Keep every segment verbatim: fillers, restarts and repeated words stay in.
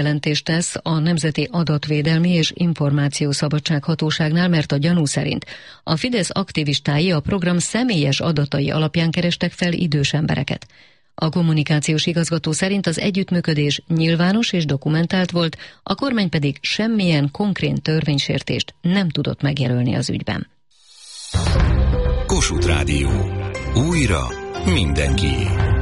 Jelentést tesz a Nemzeti Adatvédelmi és Információszabadság Hatóságnál, mert a gyanú szerint a Fidesz aktivistái a program személyes adatai alapján kerestek fel idős embereket. A kommunikációs igazgató szerint az együttműködés nyilvános és dokumentált volt, a kormány pedig semmilyen konkrét törvénysértést nem tudott megjelölni az ügyben. Kossuth Rádió. Újra mindenki.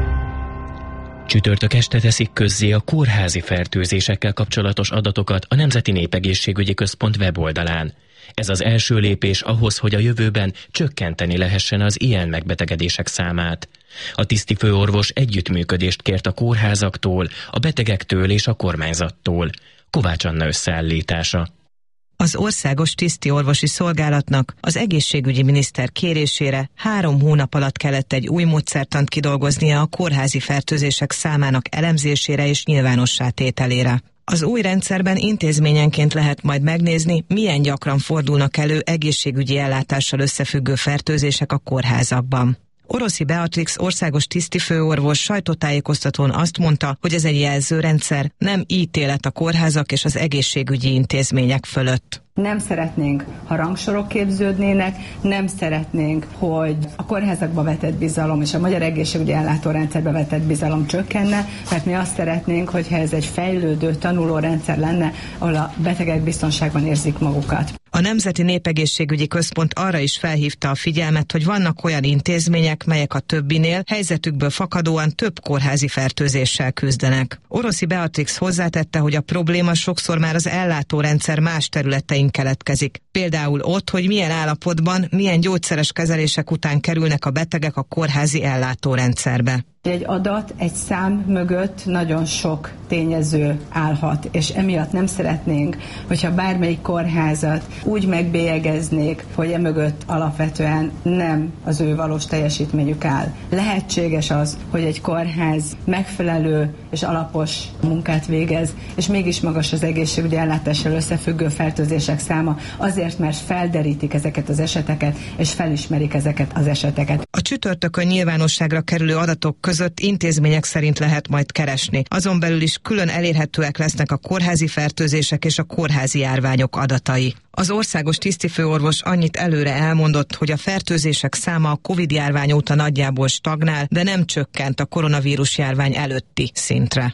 Csütörtök este teszik közzé a kórházi fertőzésekkel kapcsolatos adatokat a Nemzeti Népegészségügyi Központ weboldalán. Ez az első lépés ahhoz, hogy a jövőben csökkenteni lehessen az ilyen megbetegedések számát. A tisztifőorvos együttműködést kért a kórházaktól, a betegektől és a kormányzattól. Kovács Anna összeállítása. Az Országos Tisztiorvosi Szolgálatnak az egészségügyi miniszter kérésére három hónap alatt kellett egy új módszertant kidolgoznia a kórházi fertőzések számának elemzésére és nyilvánossá tételére. Az új rendszerben intézményenként lehet majd megnézni, milyen gyakran fordulnak elő egészségügyi ellátással összefüggő fertőzések a kórházakban. Oroszi Beatrix országos tisztifőorvos sajtótájékoztatón azt mondta, hogy ez egy jelzőrendszer, nem ítélet a kórházak és az egészségügyi intézmények fölött. Nem szeretnénk, ha rangsorok képződnének, nem szeretnénk, hogy a kórházakba vetett bizalom és a magyar egészségügyi ellátórendszerbe vetett bizalom csökkenne, mert mi azt szeretnénk, hogyha ez egy fejlődő tanulórendszer lenne, ahol a betegek biztonságban érzik magukat. A Nemzeti Népegészségügyi Központ arra is felhívta a figyelmet, hogy vannak olyan intézmények, melyek a többinél helyzetükből fakadóan több kórházi fertőzéssel küzdenek. Oroszi Beatrix hozzátette, hogy a probléma sokszor már az ellátórendszer más területein keletkezik. Például ott, hogy milyen állapotban, milyen gyógyszeres kezelések után kerülnek a betegek a kórházi ellátórendszerbe. Egy adat, egy szám mögött nagyon sok tényező állhat, és emiatt nem szeretnénk, hogyha bármelyik kórházat úgy megbélyegeznék, hogy emögött alapvetően nem az ő valós teljesítményük áll. Lehetséges az, hogy egy kórház megfelelő és alapos munkát végez, és mégis magas az egészségügyi ellátással összefüggő fertőzések száma, azért, mert felderítik ezeket az eseteket, és felismerik ezeket az eseteket. A csütörtökön nyilvánosságra kerülő adatok között intézmények szerint lehet majd keresni. Azon belül is külön elérhetőek lesznek a kórházi fertőzések és a kórházi járványok adatai. Az országos tisztifőorvos annyit előre elmondott, hogy a fertőzések száma a Covid-járvány óta nagyjából stagnál, de nem csökkent a koronavírus járvány előtti szintre.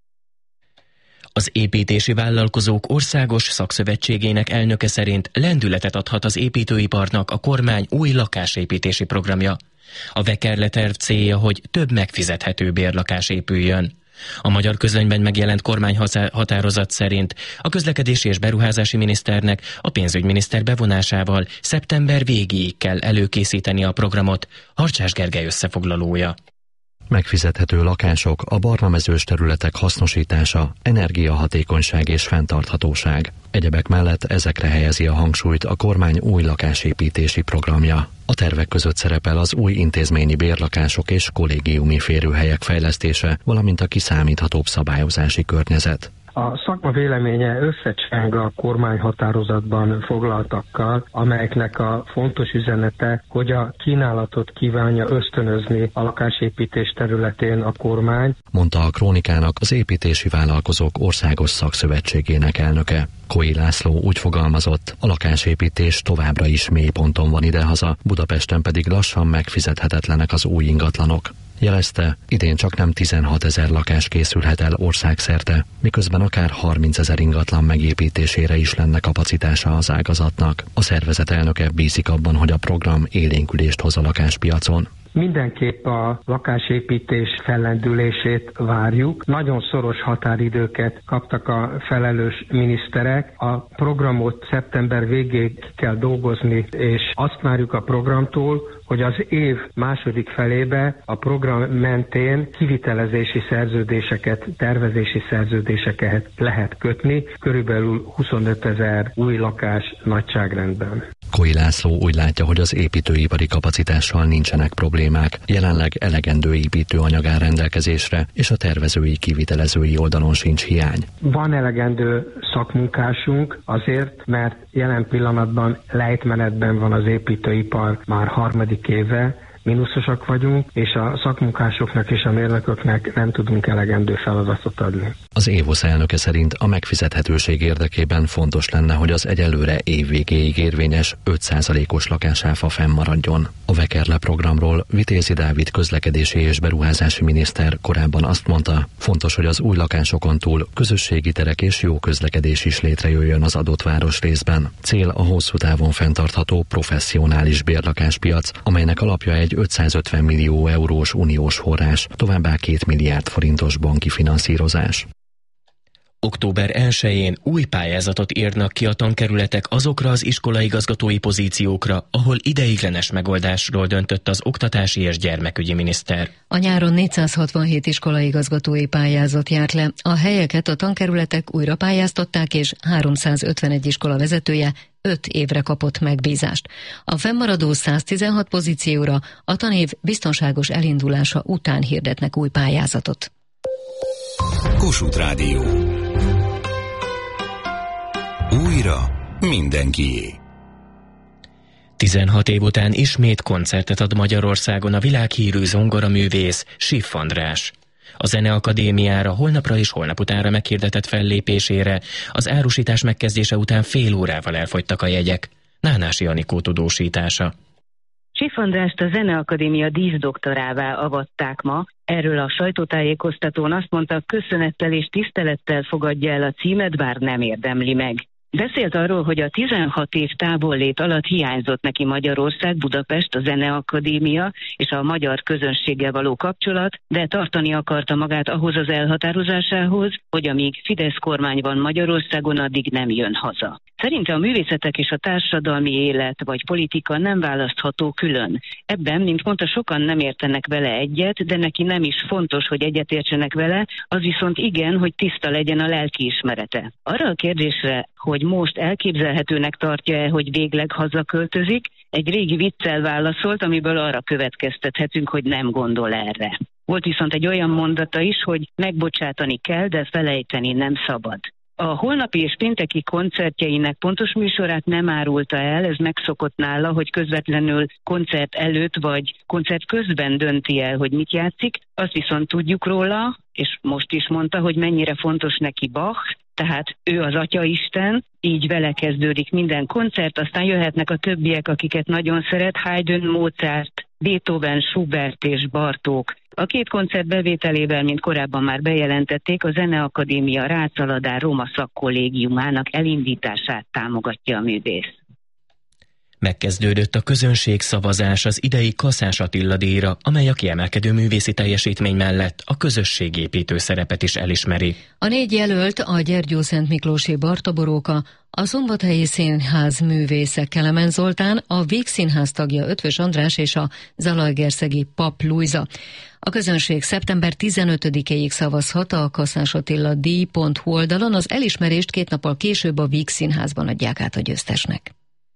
Az építési vállalkozók országos szakszövetségének elnöke szerint lendületet adhat az építőiparnak a kormány új lakásépítési programja. A Vekerle terv célja, hogy több megfizethető bérlakás épüljön. A magyar közönyben megjelent kormányhatározat szerint a közlekedési és beruházási miniszternek a pénzügyminiszter bevonásával szeptember végéig kell előkészíteni a programot. Harcsás Gergely összefoglalója. Megfizethető lakások, a barnamezős területek hasznosítása, energiahatékonyság és fenntarthatóság. Egyebek mellett ezekre helyezi a hangsúlyt a kormány új lakásépítési programja. A tervek között szerepel az új intézményi bérlakások és kollégiumi férőhelyek fejlesztése, valamint a kiszámíthatóbb szabályozási környezet. A szakma véleménye összecseng a kormányhatározatban foglaltakkal, amelyeknek a fontos üzenete, hogy a kínálatot kívánja ösztönözni a lakásépítés területén a kormány, mondta a Krónikának az építési vállalkozók országos szakszövetségének elnöke. Kói László úgy fogalmazott, a lakásépítés továbbra is mélyponton van idehaza, Budapesten pedig lassan megfizethetetlenek az új ingatlanok. Jelezte, idén csak nem tizenhatezer lakás készülhet el országszerte, miközben akár harmincezer ingatlan megépítésére is lenne kapacitása az ágazatnak. A szervezet elnöke bízik abban, hogy a program élénkülést hoz a lakáspiacon. Mindenképp a lakásépítés fellendülését várjuk. Nagyon szoros határidőket kaptak a felelős miniszterek. A programot szeptember végéig kell dolgozni, és azt várjuk a programtól, hogy az év második felébe a program mentén kivitelezési szerződéseket, tervezési szerződéseket lehet kötni, körülbelül huszonötezer új lakás nagyságrendben. Kói László úgy látja, hogy az építőipari kapacitással nincsenek problémák. Jelenleg elegendő építőanyag áll rendelkezésre, és a tervezői, kivitelezői oldalon sincs hiány. Van elegendő szakmunkásunk azért, mert jelen pillanatban lejtmenetben van az építőipar már harmadik éve, mínuszosak vagyunk, és a szakmunkásoknak és a mérnököknek nem tudunk elegendő feladatot adni. Az évusz elnöke szerint a megfizethetőség érdekében fontos lenne, hogy az egyelőre évvégéig érvényes öt százalékos lakásáfa fennmaradjon. A Vekerle programról Vitézi Dávid közlekedési és beruházási miniszter korábban azt mondta, fontos, hogy az új lakásokon túl közösségi terek és jó közlekedés is létrejöjjön az adott városrészben. Cél a hosszú távon fenntartható professzionális bérlakáspiac, amelynek alapja egy ötszázötven millió eurós uniós forrás, továbbá két milliárd forintos banki finanszírozás. október elsején új pályázatot írnak ki a tankerületek azokra az iskolaigazgatói pozíciókra, ahol ideiglenes megoldásról döntött az oktatási és gyermekügyi miniszter. A nyáron négyszázhatvanhét iskolaigazgatói pályázat járt le. A helyeket a tankerületek újra pályáztatták, és háromszázötvenegy iskola vezetője öt évre kapott megbízást. A fennmaradó száztizenhat pozícióra a tanév biztonságos elindulása után hirdetnek új pályázatot. Kossuth Rádió. Újra mindenkié. tizenhat év után ismét koncertet ad Magyarországon a világhírű zongoraművész Siff András. A Zeneakadémiára holnapra és holnap utánra meghirdetett fellépésére az árusítás megkezdése után fél órával elfogytak a jegyek. Nánási Anikó tudósítása. Siff Andrást a Zeneakadémia díszdoktorává avatták ma. Erről a sajtótájékoztatón azt mondta, köszönettel és tisztelettel fogadja el a címet, bár nem érdemli meg. Beszélt arról, hogy a tizenhat év távollét alatt hiányzott neki Magyarország, Budapest, a Zeneakadémia és a magyar közönséggel való kapcsolat, de tartani akarta magát ahhoz az elhatározásához, hogy amíg Fidesz kormány van Magyarországon, addig nem jön haza. Szerinte a művészetek és a társadalmi élet vagy politika nem választható külön. Ebben, mint mondta, sokan nem értenek vele egyet, de neki nem is fontos, hogy egyetértsenek vele, az viszont igen, hogy tiszta legyen a lelkiismerete. Arra a kérdésre, hogy most elképzelhetőnek tartja-e, hogy végleg hazaköltözik, egy régi viccel válaszolt, amiből arra következtethetünk, hogy nem gondol erre. Volt viszont egy olyan mondata is, hogy megbocsátani kell, de felejteni nem szabad. A holnapi és pénteki koncertjeinek pontos műsorát nem árulta el, ez megszokott nála, hogy közvetlenül koncert előtt vagy koncert közben dönti el, hogy mit játszik. Azt viszont tudjuk róla, és most is mondta, hogy mennyire fontos neki Bach, tehát ő az Atyaisten, így vele kezdődik minden koncert, aztán jöhetnek a többiek, akiket nagyon szeret, Haydn, Mozart, Beethoven, Schubert és Bartók. A két koncert bevételével, mint korábban már bejelentették, a Zeneakadémia Rácz-Aladár Roma szakkollégiumának elindítását támogatja a művész. Megkezdődött a közönségszavazás az idei Kaszás Attila díjra, amely a kiemelkedő művészi teljesítmény mellett a közösségépítő szerepet is elismeri. A négy jelölt a Gyergyószent Miklósi Barta Boróka, a Szombathelyi Színház művésze Kelemen Zoltán, a Víg Színház tagja Ötvös András és a zalaegerszegi Pap Lujza. A közönség szeptember tizenötödikéig szavazhat a kaszás attila díj pont hu oldalon, az elismerést két nappal később a Víg Színházban adják át a győztesnek.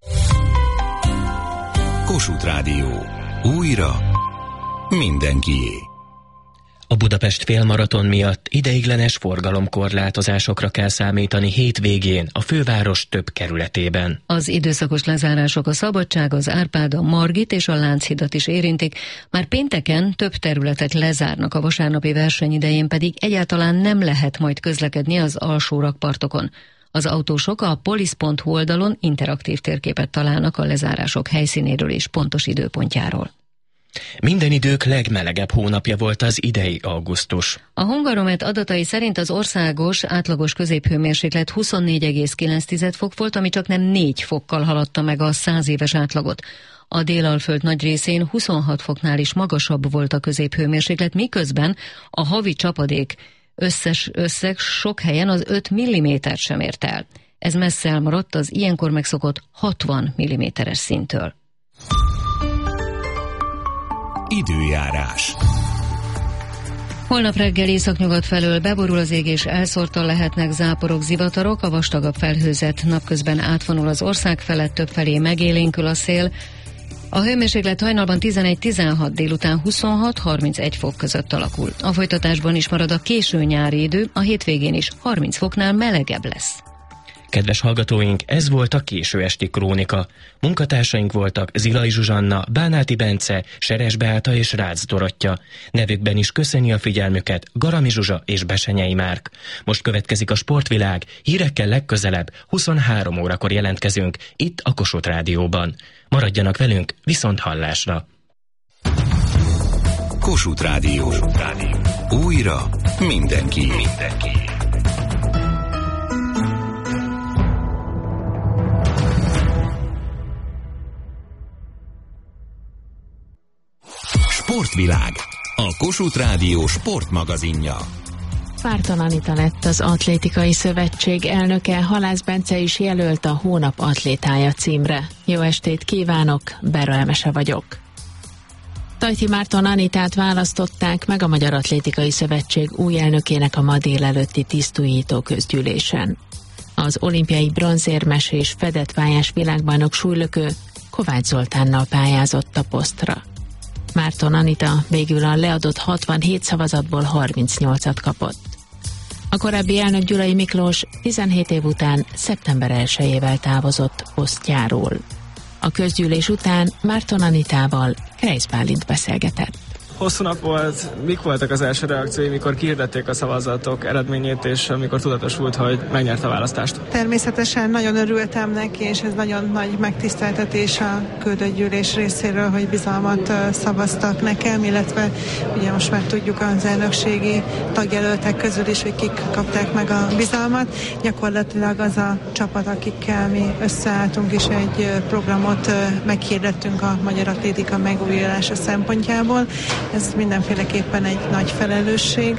Kossuth Rádió. Újra mindenkié. A Budapest félmaraton miatt ideiglenes forgalomkorlátozásokra kell számítani hétvégén a főváros több kerületében. Az időszakos lezárások a Szabadság, az Árpád, a Margit és a Lánchidat is érintik, már pénteken több területet lezárnak, a vasárnapi verseny idején pedig egyáltalán nem lehet majd közlekedni az alsó rakpartokon. Az autósok a polisz pont hu oldalon interaktív térképet találnak a lezárások helyszínéről és pontos időpontjáról. Minden idők legmelegebb hónapja volt az idei augusztus. A Hungaromet adatai szerint az országos átlagos középhőmérséklet huszonnégy egész kilenc fok volt, ami csak nem négy fokkal haladta meg a száz éves átlagot. A Délalföld nagy részén huszonhat foknál is magasabb volt a középhőmérséklet, miközben a havi csapadék összes összeg sok helyen az öt millimétert sem ért el. Ez messze elmaradt az ilyenkor megszokott hatvan milliméteres szinttől. Időjárás. Holnap reggel északnyugat felől beborul az ég és elszórtan lehetnek záporok, zivatarok, a vastagabb felhőzet napközben átvonul az ország felett, többfelé megélénkül a szél. A hőmérséklet hajnalban tizenegy-tizenhat, délután huszonhat-harmincegy fok között alakul. A folytatásban is marad a késő nyári idő, a hétvégén is harminc foknál melegebb lesz. Kedves hallgatóink, ez volt a késő esti krónika. Munkatársaink voltak Zilai Zsuzsanna, Bánáti Bence, Seres Beáta és Rácz Dorottya. Nevükben is köszöni a figyelmüket Garami Zsuzsa és Besenyei Márk. Most következik a Sportvilág, hírekkel legközelebb huszonhárom órakor jelentkezünk itt a Kossuth Rádióban. Maradjanak velünk, viszont hallásra! Kossuth Rádió. Kossuth Rádió. Újra mindenki. mindenki. Sportvilág. A Kossuth Rádió sportmagazinja. Várton Anita lett az Atlétikai Szövetség elnöke, Halász Bence is jelölt a Hónap atlétája címre. Jó estét kívánok, Berra Emese vagyok. Tajti Márton Anitát választották meg a Magyar Atlétikai Szövetség új elnökének a ma délelőtti tisztújító közgyűlésen. Az olimpiai bronzérmes és fedett pályás világbajnok súlylökő Kovács Zoltánnal pályázott a posztra. Márton Anita végül a leadott hatvanhét szavazatból harmincnyolcat kapott. A korábbi elnök Gyulai Miklós tizenhét év után szeptember elsejével távozott posztjáról. A közgyűlés után Márton Anitával Kreisz Bálint beszélgetett. Hosszú nap volt, mik voltak az első reakciói, mikor kihirdették a szavazatok eredményét, és amikor tudatosult, hogy megnyerte a választást? Természetesen nagyon örültem neki, és ez nagyon nagy megtiszteltetés a küldött gyűlés részéről, hogy bizalmat szavaztak nekem, illetve ugye most már tudjuk az elnökségi tagjelöltek közül is, hogy kik kapták meg a bizalmat. Gyakorlatilag az a csapat, akikkel mi összeálltunk, és egy programot meghirdettünk a magyar atlétika megújulása szempontjából. Ez mindenféleképpen egy nagy felelősség,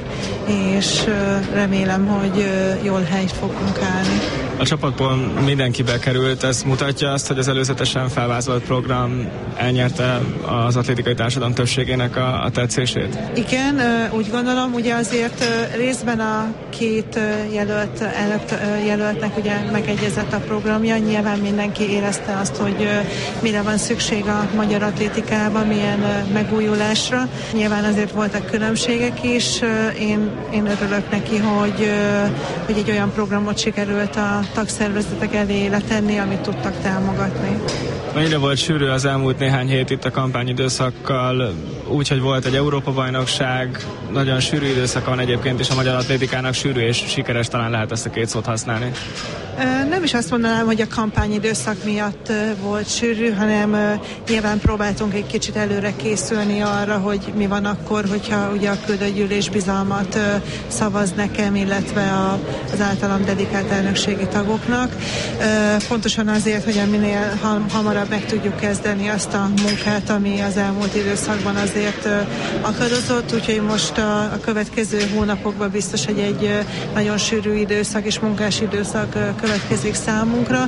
és remélem, hogy jól helyt fogunk állni. A csapatból mindenki bekerült, ez mutatja azt, hogy az előzetesen felvázolt program elnyerte az atlétikai társadalom többségének a, a tetszését? Igen, úgy gondolom, ugye azért részben a két jelölt, jelöltnek ugye megegyezett a programja, nyilván mindenki érezte azt, hogy mire van szükség a magyar atlétikában, milyen megújulásra. Nyilván azért voltak különbségek is, én, én örülök neki, hogy, hogy egy olyan programot sikerült a tagszervezetek elé letenni, amit tudtak támogatni. Mennyire volt sűrű az elmúlt néhány hét itt a kampányidőszakkal, úgyhogy volt egy Európa-bajnokság, nagyon sűrű időszaka van egyébként, és a magyar atlétikának sűrű és sikeres, talán lehet ezt a két szót használni. Nem is azt mondanám, hogy a kampányidőszak miatt volt sűrű, hanem nyilván próbáltunk egy kicsit előre készülni arra, hogy mi van akkor, hogyha ugye a küldött gyűlés bizalmat szavaz nekem, illetve az általam dedikált elnökségi tagoknak. Pontosan azért, hogy minél hamarabb meg tudjuk kezdeni azt a munkát, ami az elmúlt időszakban azért akadozott, úgyhogy most a, a következő hónapokban biztos, hogy egy nagyon sűrű időszak és munkás időszak következik számunkra,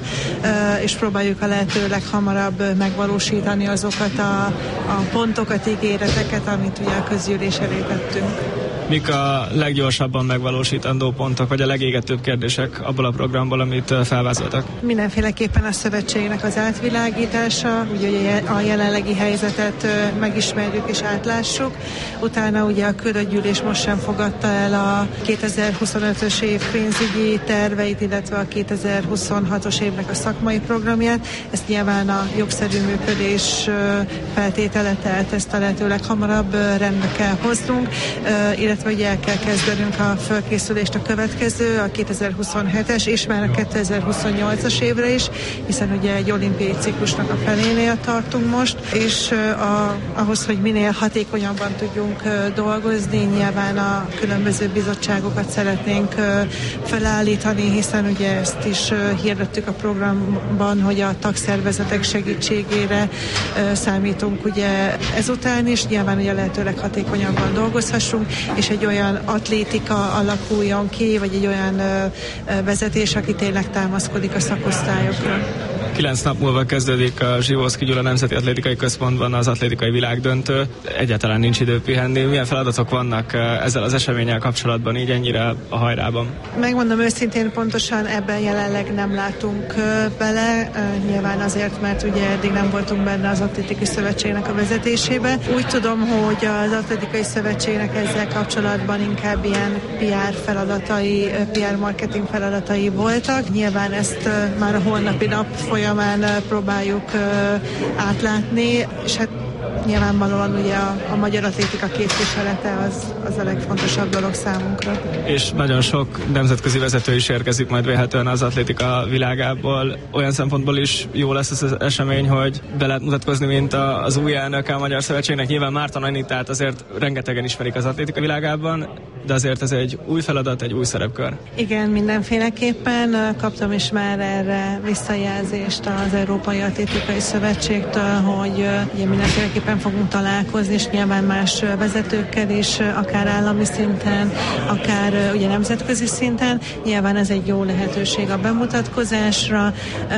és próbáljuk a lehető leghamarabb megvalósítani azokat a, a pontokat, ígéreteket, amit ugye a közgyűlés elé tettünk. Mik a leggyorsabban megvalósítandó pontok, vagy a legégetőbb kérdések abból a programból, amit felvázoltak? Mindenféleképpen a szövetségnek az átvilágítása, ugye a jelenlegi helyzetet megismerjük és átlássuk. Utána ugye a küldött gyűlés most sem fogadta el a kétezer-huszonötös év pénzügyi terveit, illetve a kétezer-huszonhatos évnek a szakmai programját. Ezt nyilván a jogszerű működés feltétele, tehát ezt a lehető leghamarabb rendbe kell hoznunk, illetve hogy el kell kezdenünk a felkészülést a következő, a kétezer-huszonhetes és már a kétezer-huszonnyolcas évre is, hiszen ugye egy olimpiai ciklusnak a felénél tartunk most, és a, ahhoz, hogy minél hatékonyabban tudjunk dolgozni, nyilván a különböző bizottságokat szeretnénk felállítani, hiszen ugye ezt is hirdettük a programban, hogy a tagszervezetek segítségére számítunk ugye ezután is, nyilván ugye lehetőleg hatékonyabban dolgozhassunk, és egy olyan atlétika alakuljon ki, vagy egy olyan ö, ö, vezetés, aki tényleg támaszkodik a szakosztályokra. Kilenc nap múlva kezdődik a Zsivószky Gyula Nemzeti Atlétikai Központban az atlétikai világdöntő. Egyáltalán nincs idő pihenni. Milyen feladatok vannak ezzel az eseménnyel kapcsolatban, így ennyire a hajrában? Megmondom őszintén, pontosan ebben jelenleg nem látunk bele. Nyilván azért, mert ugye eddig nem voltunk benne az Atlétikai Szövetségnek a vezetésébe. Úgy tudom, hogy az Atlétikai Szövetségnek ezzel kapcsolatban inkább ilyen pé er feladatai, pé er marketing feladatai voltak. Nyilván ezt már a holnapi nap folyamán próbáljuk átlátni, és hát nyilvánvalóan ugye a, a magyar atlétika képviselete az, az a legfontosabb dolog számunkra. És nagyon sok nemzetközi vezető is érkezik majd vélhetően az atlétika világából. Olyan szempontból is jó lesz ez az esemény, hogy be lehet mutatkozni, mint a, az új elnöke a Magyar Szövetségnek. Nyilván Márton Anitát azért rengetegen ismerik az atlétika világában, de azért ez egy új feladat, egy új szerepkör. Igen, mindenféleképpen. Kaptam is már erre visszajelzést az Európai Atlétikai Szövetségtől, hogy ugye mindenféleképpen fogunk találkozni, és nyilván más vezetőkkel is, akár állami szinten, akár ugye nemzetközi szinten. Nyilván ez egy jó lehetőség a bemutatkozásra,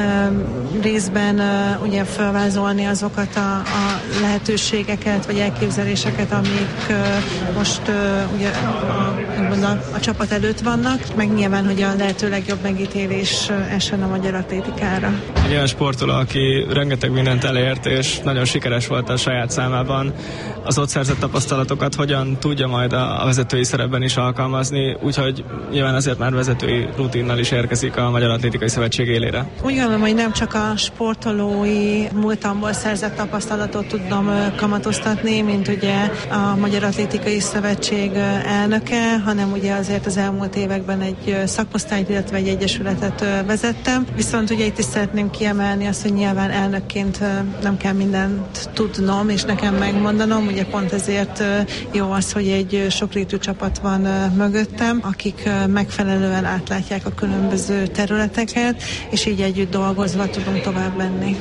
részben ugye felvázolni azokat a, a lehetőségeket, vagy elképzeléseket, amik most ugye a, a, a csapat előtt vannak, meg nyilván, hogy a lehető legjobb megítélés essen a magyar atlétikára. Egy olyan sportoló, aki rengeteg mindent elért, és nagyon sikeres volt a saját számában, az ott szerzett tapasztalatokat hogyan tudja majd a, a vezetői szerepben is alkalmazni, úgyhogy nyilván azért már vezetői rutinnal is érkezik a Magyar Atlétikai Szövetség élére. Úgy gondolom, hogy nem csak a sportolói múltamból szerzett tapasztalatot tudom kamatoztatni, mint ugye a Magyar Atlétikai Szövetség elnöke, hanem ugye azért az elmúlt években egy szakosztályt, illetve egy egyesületet vezettem. Viszont ugye itt is szeretném kiemelni azt, hogy nyilván elnökként nem kell mindent tudnom, és nekem megmondanom. Ugye pont ezért jó az, hogy egy sokrétű csapat van mögöttem, akik megfelelően átlátják a különböző területeket, és így együtt dolgozva tudunk tovább menni.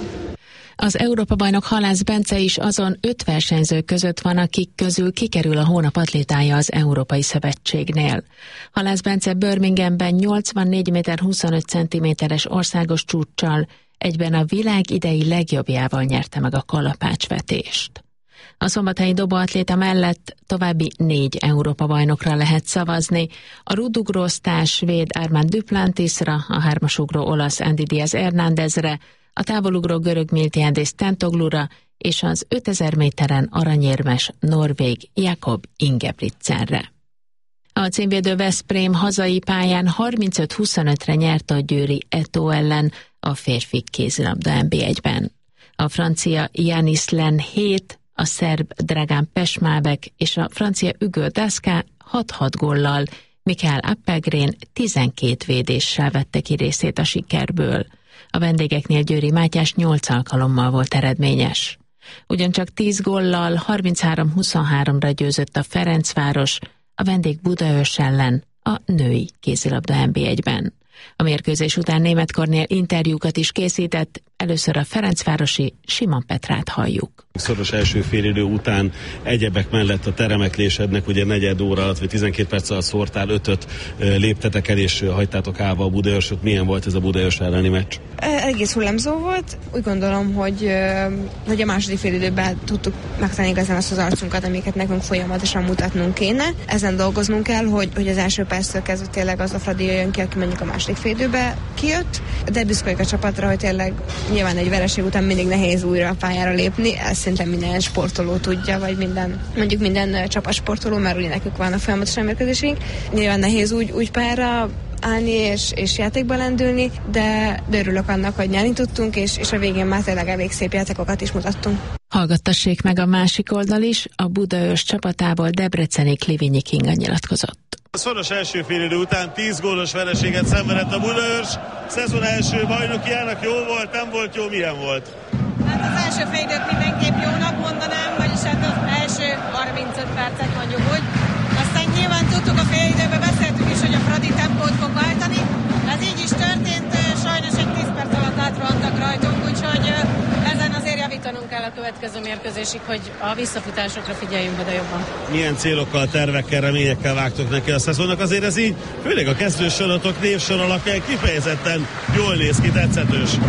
Az Európa-bajnok Halász Bence is azon öt versenyző között van, akik közül kikerül a hónap atlétája az Európai Szövetségnél. Halász Bence Birminghamben nyolcvannégy méter huszonöt centiméteres országos csúccsal, egyben a világ idei legjobbjával nyerte meg a kalapácsvetést. A szombathelyi dobóatléta mellett további négy Európa-bajnokra lehet szavazni, a rúdugróztás svéd Armand Duplantisra, a hármasugró olasz Andy Diaz Hernándezre, a távolugró görög Miltiadis Tentoglura és az ötezer méteren aranyérmes norvég Jakob Ingebrigtsenre. A címvédő Veszprém hazai pályán harmincöt huszonötre nyerte a győri Eto ellen a férfi kézilabda en bé egyben. A francia Janis Len hét, a szerb Dragan Pesmálbek és a francia Hugo Daska hat-hat góllal, Mikael Appelgren tizenkét védéssel vette ki részét a sikerből. A vendégeknél Győri Mátyás nyolc alkalommal volt eredményes. Ugyancsak tíz góllal harminchárom huszonháromra győzött a Ferencváros, a vendég Budaörs ellen a női kézilabda en bé egyben. A mérkőzés után Németh Kornél interjúkat is készített, először a ferencvárosi Simon Petrát halljuk. Szoros első félidő után egyebek mellett a teremeklésednek ugye negyed óra alatt, vagy tizenkét perc alatt szórtál, ötöt léptetek el és hagytátok állva a Budaörsöt. Milyen volt ez a Budaörs elleni meccs? Egész hullámzó volt. Úgy gondolom, hogy, hogy a második félidőben tudtuk megtenni igazán azt az arcunkat, amiket nekünk folyamatosan mutatnunk kéne. Ezen dolgoznunk kell, hogy, hogy az első perctől kezdve tényleg az a Fradi jön ki, aki mondjuk a második félidőbe kijött, de büszkék a csapatra, hogy tényleg nyilván egy vereség után mindig nehéz újra a pályára lépni, ezt szerintem minden sportoló tudja, vagy minden, mondjuk minden csapatsportoló, mert ugye nekünk vannak folyamatosan mérkőzésünk. Nyilván nehéz úgy, úgy pályára állni és, és játékba lendülni, de, de örülök annak, hogy nyerni tudtunk, és, és a végén már tényleg elég szép játékokat is mutattunk. Hallgattassék meg a másik oldal is, a Budaörs csapatából debreceni Klivinyi Kinga nyilatkozott. A szoros első félidő után tíz gólos vereséget szenvedett a Budaörs. Szezon első bajnokiának jó volt, nem volt jó, milyen volt? Hát az első félidőt mindenképp jónak mondanám, vagyis hát az első harmincöt percet mondjuk úgy. Aztán nyilván tudtuk a félidőben, beszéltük is, hogy a Fradi tempót fog váltani. Ez így is történt, sajnos egy tíz perc alatt átrohantak rajtunk, úgyhogy ezen azért javítanunk kell a következő mérkőzésig, hogy a visszafutásokra figyeljünk oda jobban. Milyen célokkal, tervekkel, reményekkel vágtok neki a szezonnak? Azért ez így, főleg a kezdősorotok névsor alapján kifejezetten jól néz ki, tetszetős.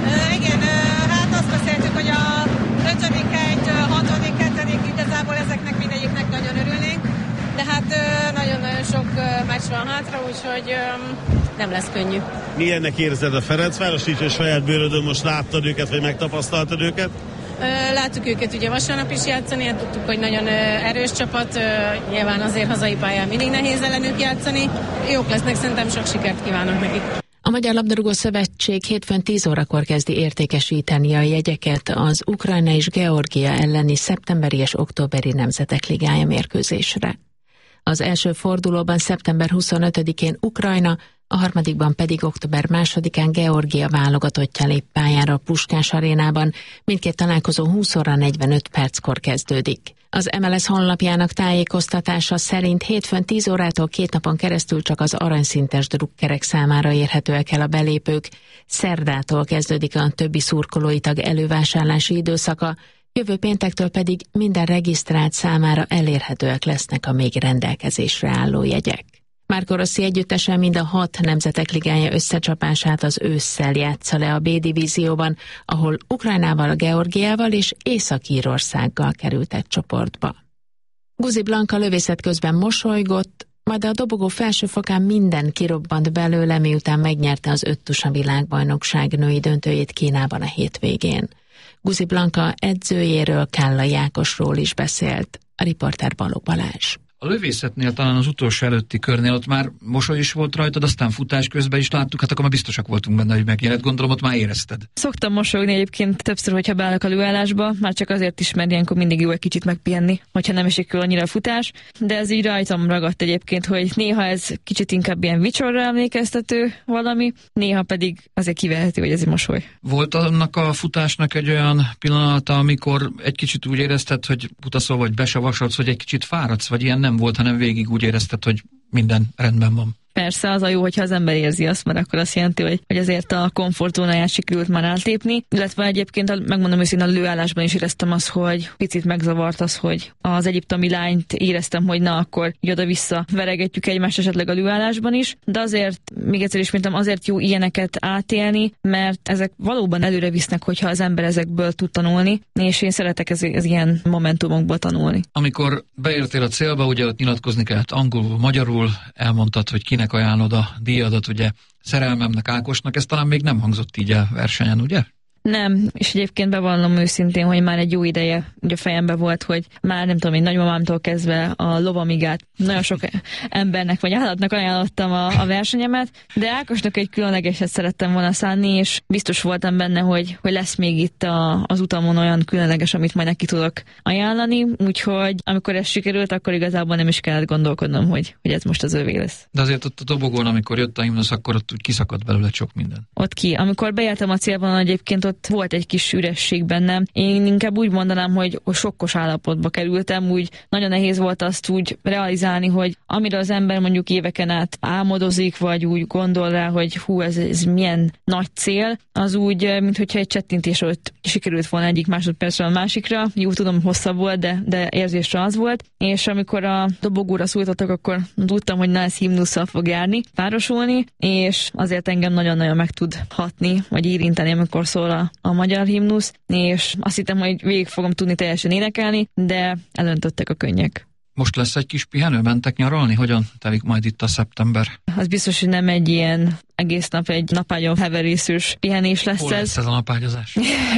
Uh, igen, uh, hát azt beszéltük, hogy a ötödik hely, hatodik, hetedik, igazából ezeknek mindegyiknek nagyon örülnénk, de hát uh, nagyon-nagyon sok uh, meccs van hátra, úgyhogy um, nem lesz könnyű. Milyennek érzed a Ferencváros, így, hogy saját bőrödön most láttad őket, vagy megtapasztaltad őket? Láttuk őket ugye vasárnap is játszani, hát tudtuk, hogy nagyon erős csapat, nyilván azért hazai pályán mindig nehéz ellenük játszani. Jók lesznek, szerintem sok sikert kívánok nekik. A Magyar Labdarúgó Szövetség hétfőn tíz órakor kezdi értékesíteni a jegyeket az Ukrajna és Georgia elleni szeptemberi és októberi Nemzetek Ligája mérkőzésre. Az első fordulóban szeptember huszonötödikén Ukrajna, a harmadikban pedig október másodikán Georgia válogatottja lép pályára a Puskás arénában, mindkét találkozó húsz óra negyvenöt perckor kezdődik. Az em el es honlapjának tájékoztatása szerint hétfőn tíz órától két napon keresztül csak az aranyszintes drukkerek számára érhetőek el a belépők, szerdától kezdődik a többi szurkolói tag elővásárlási időszaka, jövő péntektől pedig minden regisztrált számára elérhetőek lesznek a még rendelkezésre álló jegyek. Marco Rossi együttesen mind a hat Nemzetek Ligája összecsapását az ősszel játsza le a B-divízióban, ahol Ukrajnával, Georgiával és Észak-Írországgal került egy csoportba. Guzi Blanka lövészet közben mosolygott, majd a dobogó felső fokán minden kirobbant belőle, miután megnyerte az öttusa világbajnokság női döntőjét Kínában a hétvégén. Guzi Blanka edzőjéről, Kállai Ákosról is beszélt. A riporter Balogh Balázs. A lövészetnél talán az utolsó előtti körnél ott már mosoly is volt rajtad, aztán futás közben is láttuk, hát akkor már biztosak voltunk benne, hogy megjelent, gondolom ott már érezted. Szoktam mosolyogni egyébként többször, hogyha beállok a lőállásba, már csak azért is, mert ilyenkor mindig jó egy kicsit megpihenni, hogyha nem esik jól annyira a futás, de ez így rajtam ragadt egyébként, hogy néha ez kicsit inkább ilyen vicsorra emlékeztető valami, néha pedig azért kivehető, hogy ez egy mosoly. Volt annak a futásnak egy olyan pillanata, amikor egy kicsit úgy érezted, hogy utaszol vagy besavasolsz, hogy egy kicsit fáradsz, vagy ilyen nem volt, hanem végig úgy érezted, hogy minden rendben van. Persze, az a jó, hogyha az ember érzi azt, mert akkor azt jelenti, hogy, hogy azért a komfortzónáját sikerült már átlépni, illetve egyébként, megmondom őszintén, a lőállásban is éreztem azt, hogy picit megzavart az, hogy az egyiptomi lányt éreztem, hogy na, akkor oda-vissza veregetjük egymást esetleg a lőállásban is, de azért, még egyszer ismétlem, azért jó ilyeneket átélni, mert ezek valóban előre visznek, hogyha az ember ezekből tud tanulni, és én szeretek ez, ez ilyen momentumokból tanulni. Amikor beértél a célba, ugye ott nyilatkozni kellett angolul, magyarul, elmondtad, hogy kinek ajánlod a díjadat, ugye szerelmemnek, Ákosnak, ez talán még nem hangzott így a versenyen, ugye? Nem, és egyébként bevallom őszintén, hogy már egy jó ideje ugye fejembe volt, hogy már nem tudom, én nagymamámtól kezdve a lovamigát nagyon sok embernek vagy állatnak ajánlottam a, a versenyemet, de Ákosnak egy különlegeset szerettem volna szánni, és biztos voltam benne, hogy, hogy lesz még itt a, az utamon olyan különleges, amit majd neki tudok ajánlani, úgyhogy amikor ez sikerült, akkor igazából nem is kellett gondolkodnom, hogy, hogy ez most az övé lesz. De azért ott a dobogón, amikor jött a himnusz, akkor ott úgy kiszakadt belőle sok minden. Ott ki. Amikor bejeltem a célvonalon, egyébként ott volt egy kis üresség bennem. Én inkább úgy mondanám, hogy sokkos állapotba kerültem, úgy nagyon nehéz volt azt úgy realizálni, hogy amire az ember mondjuk éveken át álmodozik, vagy úgy gondol rá, hogy hú, ez, ez milyen nagy cél, az úgy, minthogyha egy csettintés ott sikerült volna egyik másodpercről a másikra. Jó, tudom, hosszabb volt, de, de érzésre az volt. És amikor a dobogóra szólítottak, akkor tudtam, hogy na, ez himnusszal fog járni, párosulni, és azért engem nagyon-nagyon meg tud hatni, vagy érinteni, amikor szól a a magyar himnusz, és azt hittem, hogy végig fogom tudni teljesen énekelni, de elöntöttek a könnyek. Most lesz egy kis pihenő, mentek nyaralni? Hogyan telik majd itt a szeptember? Az biztos, hogy nem egy ilyen egész nap egy napágyon heverészős pihenés lesz. Hol ez. lesz ez a napágyazás?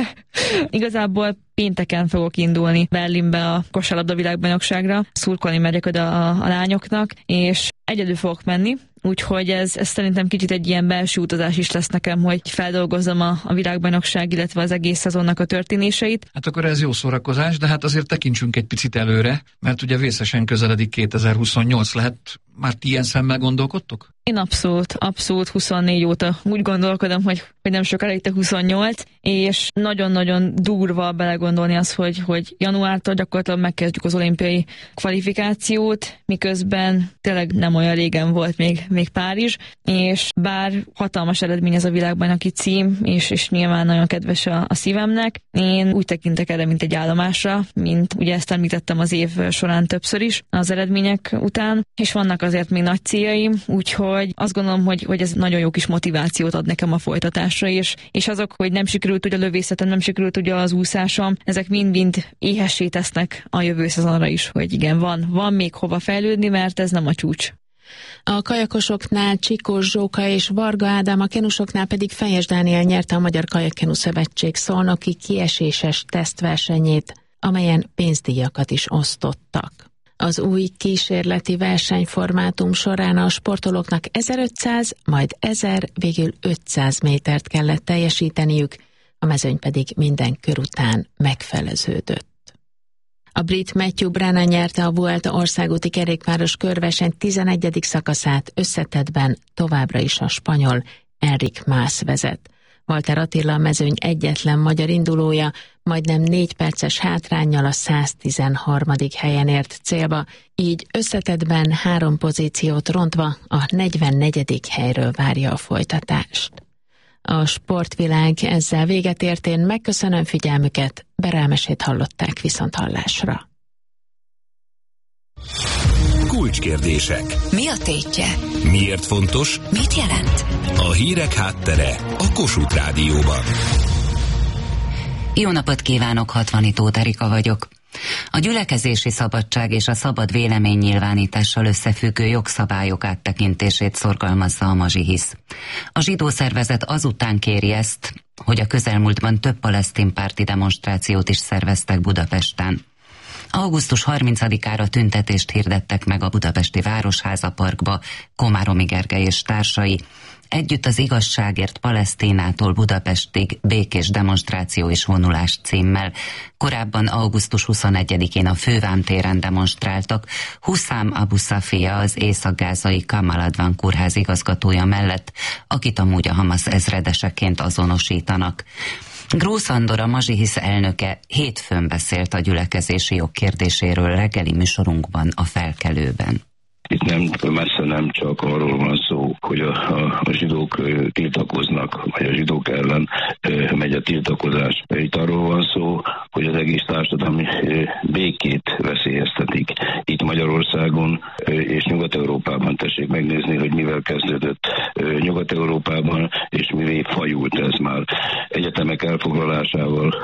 Igazából pénteken fogok indulni Berlinbe a kosárlabda világbajnokságra, szurkolni megyek oda a, a lányoknak, és egyedül fogok menni, úgyhogy ez, ez szerintem kicsit egy ilyen belső utazás is lesz nekem, hogy feldolgozzam a, a világbajnokság, illetve az egész szezonnak a történéseit. Hát akkor ez jó szórakozás, de hát azért tekintsünk egy picit előre, mert ugye vészesen közeledik kétezer-huszonnyolc, lehet már ti ilyen szemmel gondolkodtok? Én abszolút, abszolút huszonnégy óta úgy gondolkodom, hogy, hogy nem sokára itt a huszonnyolc, és nagyon-nagyon durva belegondolni az, hogy, hogy januártól gyakorlatilag megkezdjük az olimpiai kvalifikációt, miközben tényleg nem olyan régen volt még, még Párizs, és bár hatalmas eredmény ez a világbajnoki cím, és, és nyilván nagyon kedves a, a szívemnek, én úgy tekintek erre, mint egy állomásra, mint ugye ezt említettem az év során többször is az eredmények után, és vannak azért még nagy céljaim, úgyhogy Úgyhogy azt gondolom, hogy, hogy ez nagyon jó kis motivációt ad nekem a folytatásra, és, és azok, hogy nem sikerült ugye a lövészetem, nem sikerült ugye az úszásom, ezek mind-mind éhessé tesznek a jövő szezonra is, hogy igen, van, van még hova fejlődni, mert ez nem a csúcs. A kajakosoknál Csikós Zsóka és Varga Ádám, a kenusoknál pedig Fejes Dániel nyerte a Magyar Kajakkenu Szövetség szolnoki kieséses tesztversenyét, amelyen pénzdíjakat is osztottak. Az új kísérleti versenyformátum során a sportolóknak ezerötszáz, majd ezer, végül ötszáz métert kellett teljesíteniük, a mezőny pedig minden kör után megfeleződött. A brit Matthew Brennan nyerte a Vuelta országúti kerékpáros körverseny tizenegyedik szakaszát, összetettben továbbra is a spanyol Enric Mas vezet. Walter Attila a mezőny egyetlen magyar indulója, majdnem négy perces hátránnyal a száztizenharmadik helyen ért célba, így összetettben három pozíciót rontva a negyvennegyedik helyről várja a folytatást. A sportvilág ezzel véget ért, én megköszönöm figyelmüket, Berelmesét hallották, viszont hallásra. Kulcskérdések. Mi a tétje? Miért fontos? Mit jelent? A hírek háttere a Kossuth Rádióban. Jó napot kívánok, Hatvani Tóth Erika vagyok. A gyülekezési szabadság és a szabad véleménynyilvánítással összefüggő jogszabályok áttekintését szorgalmazza a Mazsihisz. A zsidó szervezet azután kéri ezt, hogy a közelmúltban több palesztin párti demonstrációt is szerveztek Budapesten. augusztus harmincadikára tüntetést hirdettek meg a budapesti Városháza Parkba Komáromi Gergely és társai. Együtt az igazságért Palesztinától Budapestig békés demonstráció és vonulás címmel. Korábban augusztus huszonegyedikén a Fővám téren demonstráltak Huszám Abu Safia, az észak-gázai Kamal Advan kórház igazgatója mellett, akit amúgy a Hamasz ezredeseként azonosítanak. Grósz Andor, a Mazsihisz elnöke hétfőn beszélt a gyülekezési jog kérdéséről reggeli műsorunkban, a Felkelőben. Itt nem, messze nem csak arról van szó, hogy a, a, a zsidók tiltakoznak, vagy a zsidók ellen megy a tiltakozás. Itt arról van szó, hogy az egész társadalmi békét veszélyeztetik. Itt Magyarországon és Nyugat-Európában, tessék megnézni, hogy mivel kezdődött Nyugat-Európában, és mivé fajult ez már. Egyetemek elfoglalásával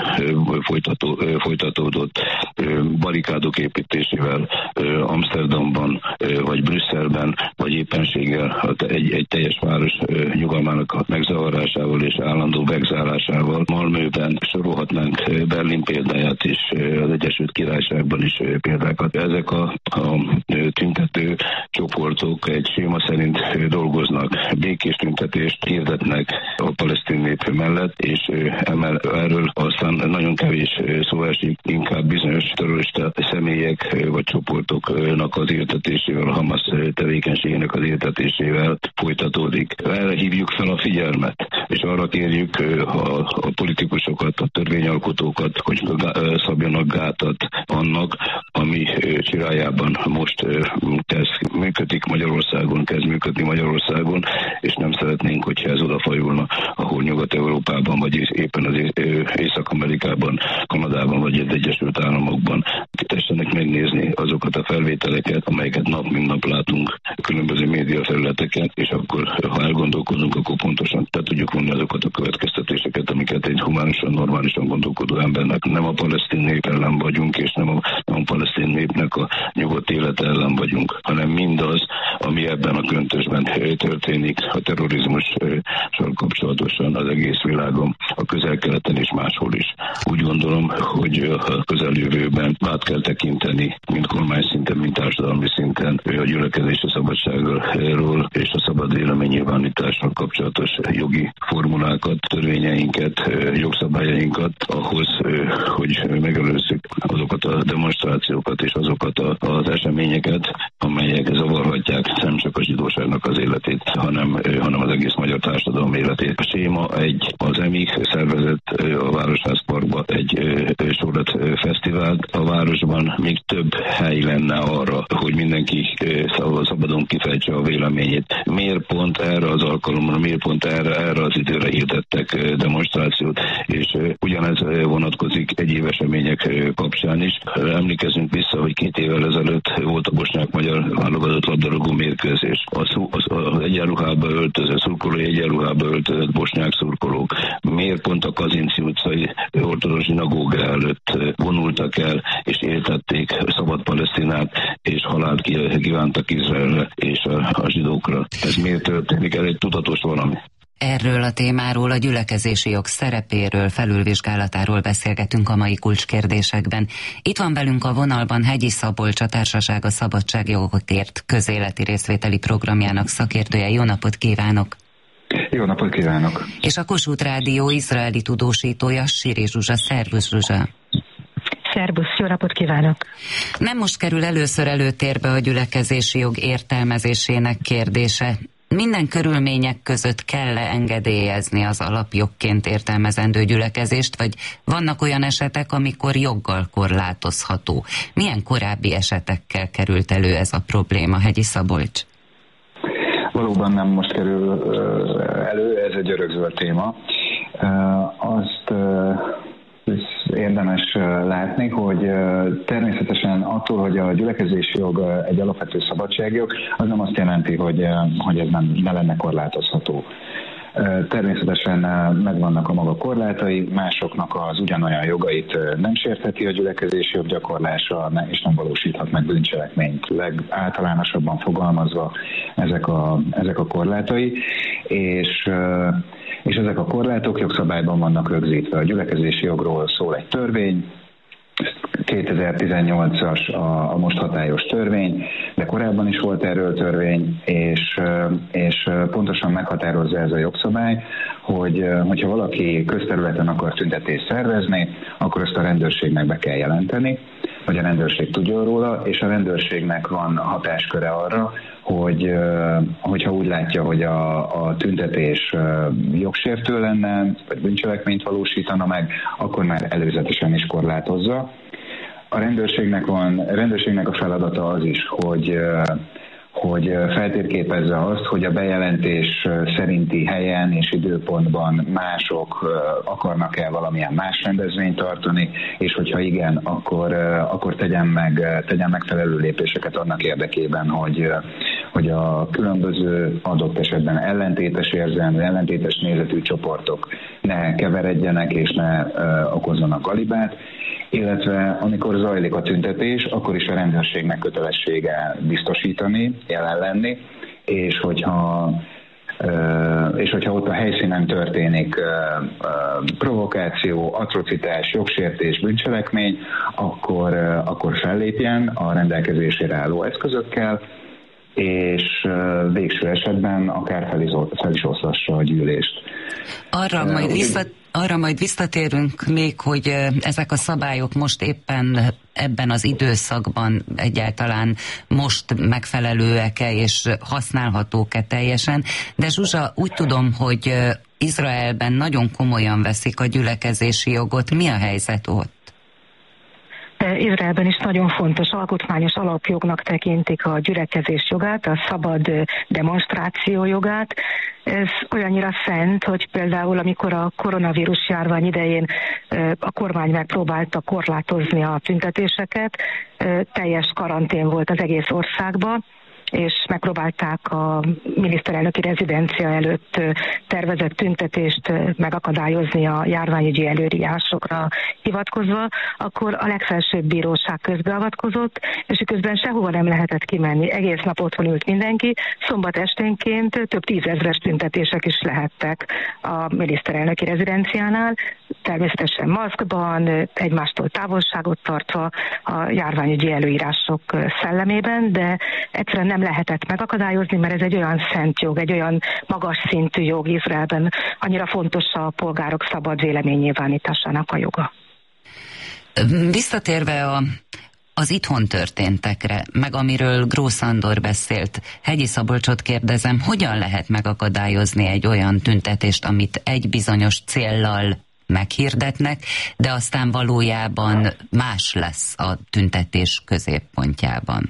folytató, folytatódott, barikádok építésével Amsterdamban, vagy Brüsszelben, vagy éppenséggel egy, egy teljes város nyugalmának a megzavarásával és állandó megzárásával. Malmöben sorolhatnánk Berlin példáját is, az Egyesült Királyságban is példákat. Ezek a, a tüntető csoportok egy séma szerint dolgoznak, békés tüntetést hirdetnek a palesztin nép mellett, és emel, erről aztán nagyon kevés szó esik, inkább bizonyos terrorista személyek vagy csoportoknak az értetésével, a Hamasz tevékenységének az értetésével folytatódik. Erre hívjuk fel a figyelmet, és arra kérjük a, a politikusokat, a törvényalkotókat, hogy szabjanak gátat annak, ami csirájában most kezd működik Magyarországon, kezd működni Magyarországon, és nem szeretnénk, hogyha ez odafajulna, ahol Nyugat-Európában, vagy éppen az Észak-Amerikában, Kanadában, vagy az Egyesült Államokban. Tessenek megnézni azokat a felvételeket, amelyeket nap mint nap látunk különböző médiafelületeken, és akkor, ha elgondolkozunk, akkor pontosan te tudjuk vonni azokat a következtetéseket, amiket egy humánusan, normálisan gondolkodó embernek. Nem a palesztin nép ellen vagyunk, és nem a, nem a palesztin népnek a nyugodt élete ellen vagyunk, hanem mindaz, ami ebben a köntösben történik, a terrorizmussal kapcsolatosan az egész világon, a Közel-Keleten és máshol is. Úgy gondolom, hogy a közeljövőben át kell tekinteni, mint kormány szinten, mint társadalmi szinten a gyülekezési szabadságról és a szabad véleménynyilvánítással kapcsolatos jogi formulákat, törvényeinket, jogszabályainkat ahhoz, hogy megelőzzük azokat a demonstrációkat és azokat az eseményeket, amelyek zavarhatják nem csak a zsidóságnak az életét, hanem, hanem az egész magyar társadalom életét. A séma egy, az EMIK szervezet, a Városház Parkba egy sorlet fesztivált. A városban még több hely lenne arra, hogy mindenki szabadon kifejtse a véleményét. Miért pont erre az alkalomra, miért pont erre, erre az időre hirdettek demonstrációt, és ugyanez vonatkozik egyéb események kapcsán is. Emlékezzünk vissza, hogy két évvel ezelőtt volt a bosnyák-magyar válogatott labdarúgó mérkőzés. Az, az, az egyenruhába öltözött, szurkolói egyenruhába öltözött bosnyák szurkolók miért pont a Kazinci utcai ortodox zsinagóga előtt vonultak el, és éltették szabad Palesztinát, és halált kívántak Izraelre és a, a zsidókra. Ez miért történik? Ez egy tudatos valami. Erről a témáról, a gyülekezési jog szerepéről, felülvizsgálatáról beszélgetünk a mai kulcskérdésekben. Itt van velünk a vonalban Hegyi Szabolcs, a Társaság a Szabadságjogokért közéleti részvételi programjának szakértője. Jó napot kívánok! Jó napot kívánok! És a Kossuth Rádió izraeli tudósítója, Siri Zsuzsa. Szervusz, Zsuzsa! Szervusz, jó napot kívánok! Nem most kerül először előtérbe a gyülekezési jog értelmezésének kérdése. Minden körülmények között kell-e engedélyezni az alapjogként értelmezendő gyülekezést, vagy vannak olyan esetek, amikor joggal korlátozható? Milyen korábbi esetekkel került elő ez a probléma, Hegyi Szabolcs? Valóban nem most kerül elő, ez egy örökzöld téma. Azt érdemes látni, hogy természetesen attól, hogy a gyülekezési jog egy alapvető szabadságjog, az nem azt jelenti, hogy, hogy ez nem, ne lenne korlátozható. Természetesen megvannak a maga korlátai, másoknak az ugyanolyan jogait nem sértheti a gyülekezési jog gyakorlása, és nem valósíthat meg bűncselekményt. Legáltalánosabban fogalmazva ezek a, ezek a korlátai, és és ezek a korlátok jogszabályban vannak rögzítve. A gyülekezési jogról szól egy törvény, kétezer-tizennyolcas a, a most hatályos törvény, de korábban is volt erről törvény, és, és pontosan meghatározza ez a jogszabály, hogy hogyha valaki közterületen akar tüntetést szervezni, akkor ezt a rendőrségnek be kell jelenteni, hogy a rendőrség tudjon róla, és a rendőrségnek van hatásköre arra, hogy hogyha úgy látja, hogy a, a tüntetés jogsértő lenne, vagy bűncselekményt valósítana meg, akkor már előzetesen is korlátozza. A rendőrségnek van, a rendőrségnek a feladata az is, hogy hogy feltérképezze azt, hogy a bejelentés szerinti helyen és időpontban mások akarnak-e valamilyen más rendezvényt tartani, és hogyha igen, akkor, akkor tegyen meg, tegyen megfelelő lépéseket annak érdekében, hogy, hogy a különböző adott esetben ellentétes érzelmű, ellentétes nézetű csoportok ne keveredjenek és ne okozzanak galibát, illetve amikor zajlik a tüntetés, akkor is a rendőrségnek kötelessége biztosítani, jelen lenni, és hogyha, és hogyha ott a helyszínen történik provokáció, atrocitás, jogsértés, bűncselekmény, akkor, akkor fellépjen a rendelkezésére álló eszközökkel, és végső esetben akár fel is oszlassa a gyűlést. Arra majd visszat Arra majd visszatérünk még, hogy ezek a szabályok most éppen ebben az időszakban egyáltalán most megfelelőek-e és használhatók-e teljesen. De Zsuzsa, úgy tudom, hogy Izraelben nagyon komolyan veszik a gyülekezési jogot. Mi a helyzet ott? Izraelben is nagyon fontos alkotmányos alapjognak tekintik a gyülekezés jogát, a szabad demonstráció jogát. Ez olyannyira szent, hogy például amikor a koronavírus járvány idején a kormány megpróbálta korlátozni a tüntetéseket, teljes karantén volt az egész országban, és megpróbálták a miniszterelnöki rezidencia előtt tervezett tüntetést megakadályozni a járványügyi előírásokra hivatkozva, akkor a legfelsőbb bíróság közbeavatkozott, és közben sehova nem lehetett kimenni. Egész nap otthon ült mindenki, szombat esténként több tízezres tüntetések is lehettek a miniszterelnöki rezidenciánál, természetesen maszkban, egymástól távolságot tartva a járványügyi előírások szellemében, de egyszerűen nem lehetett megakadályozni, mert ez egy olyan szent jog, egy olyan magas szintű jog Izraelben, annyira fontos a polgárok szabad véleménynyilvánításának a joga. Visszatérve a, az itthon történtekre, meg amiről Grósz Andor beszélt, Hegyi Szabolcsot kérdezem, hogyan lehet megakadályozni egy olyan tüntetést, amit egy bizonyos céllal meghirdetnek, de aztán valójában más lesz a tüntetés középpontjában.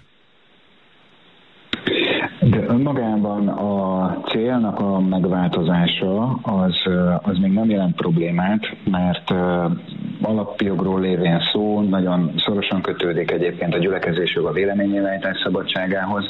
De önmagában a célnak a megváltozása az, az még nem jelent problémát, mert alapjogról lévén szó nagyon szorosan kötődik egyébként a gyülekezésjog a véleménynyilvánítás szabadságához.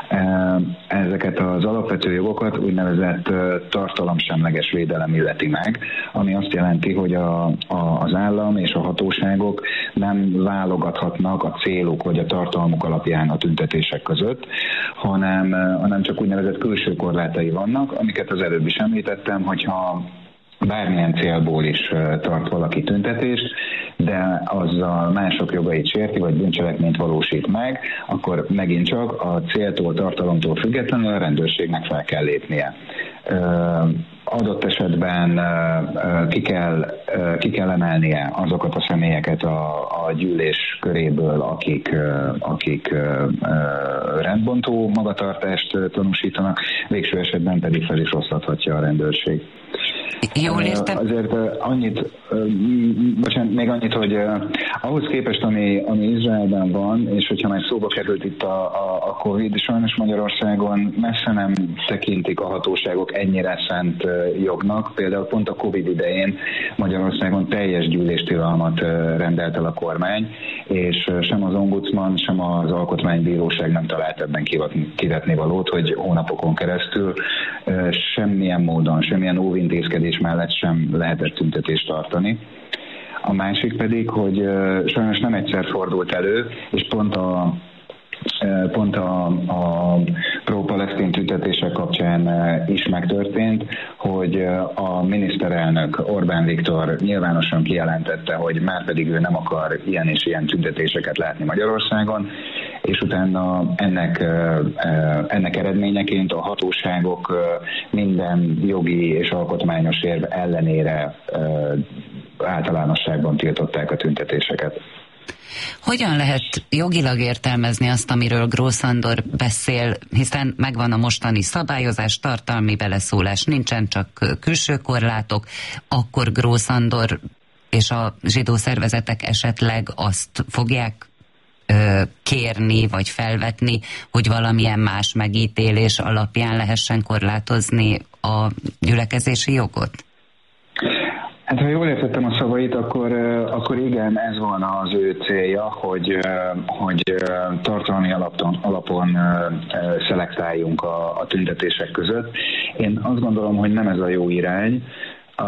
Ezeket az alapvető jogokat úgynevezett tartalomsemleges védelem illeti meg, ami azt jelenti, hogy a, a, az állam és a hatóságok nem válogathatnak a célok vagy a tartalmuk alapján a tüntetések között, hanem, hanem csak úgynevezett külső korlátai vannak, amiket az előbb is említettem, hogyha bármilyen célból is tart valaki tüntetést, de azzal mások jogait sérti, vagy bűncselekményt valósít meg, akkor megint csak a céltól, tartalomtól függetlenül a rendőrségnek fel kell lépnie. Adott esetben ki kell, ki kell emelnie azokat a személyeket a, a gyűlés köréből, akik, akik rendbontó magatartást tanúsítanak, végső esetben pedig fel is osztathatja a rendőrség. Jól értem. Azért annyit, bocsánat, még annyit, hogy ahhoz képest, ami, ami Izraelben van, és hogyha már szóba került itt a, a, a Covid, sajnos Magyarországon messze nem tekintik a hatóságok ennyire szent jognak. Például pont a Covid idején Magyarországon teljes gyűléstilalmat rendelt el a kormány, és sem az ombudsman, sem az alkotmánybíróság nem talált ebben kivetni valót, hogy hónapokon keresztül semmilyen módon, semmilyen óvintézkedés mellett sem lehetett tüntetést tartani. A másik pedig, hogy sajnos nem egyszer fordult elő, és pont a pont a, a pro-palesztin tüntetések kapcsán is megtörtént, hogy a miniszterelnök Orbán Viktor nyilvánosan kijelentette, hogy már pedig ő nem akar ilyen és ilyen tüntetéseket látni Magyarországon, és utána ennek, ennek eredményeként a hatóságok minden jogi és alkotmányos érv ellenére általánosságban tiltották a tüntetéseket. Hogyan lehet jogilag értelmezni azt, amiről Grósz Andor beszél, hiszen megvan a mostani szabályozás, tartalmi beleszólás nincsen, csak külső korlátok, akkor Grósz Andor és a zsidó szervezetek esetleg azt fogják ö, kérni, vagy felvetni, hogy valamilyen más megítélés alapján lehessen korlátozni a gyülekezési jogot? Hát ha jól értettem a szavait, akkor, akkor igen, ez volna az ő célja, hogy, hogy tartalmi alapon, alapon szelektáljunk a, a tüntetések között. Én azt gondolom, hogy nem ez a jó irány. A,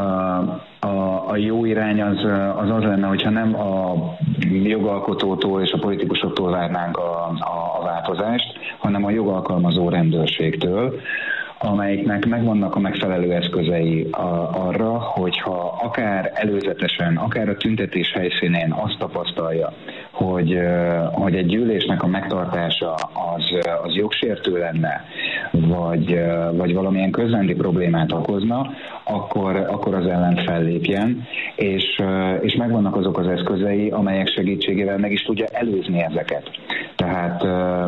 a, a jó irány az, az az lenne, hogyha nem a jogalkotótól és a politikusoktól várnánk a, a, a változást, hanem a jogalkalmazó rendőrségtől, amelyiknek megvannak a megfelelő eszközei a, arra, hogyha akár előzetesen, akár a tüntetés helyszínén azt tapasztalja, hogy, hogy egy gyűlésnek a megtartása az, az jogsértő lenne, vagy, vagy valamilyen közrendi problémát okozna, akkor, akkor az ellen fellépjen, és, és megvannak azok az eszközei, amelyek segítségével meg is tudja előzni ezeket. Tehát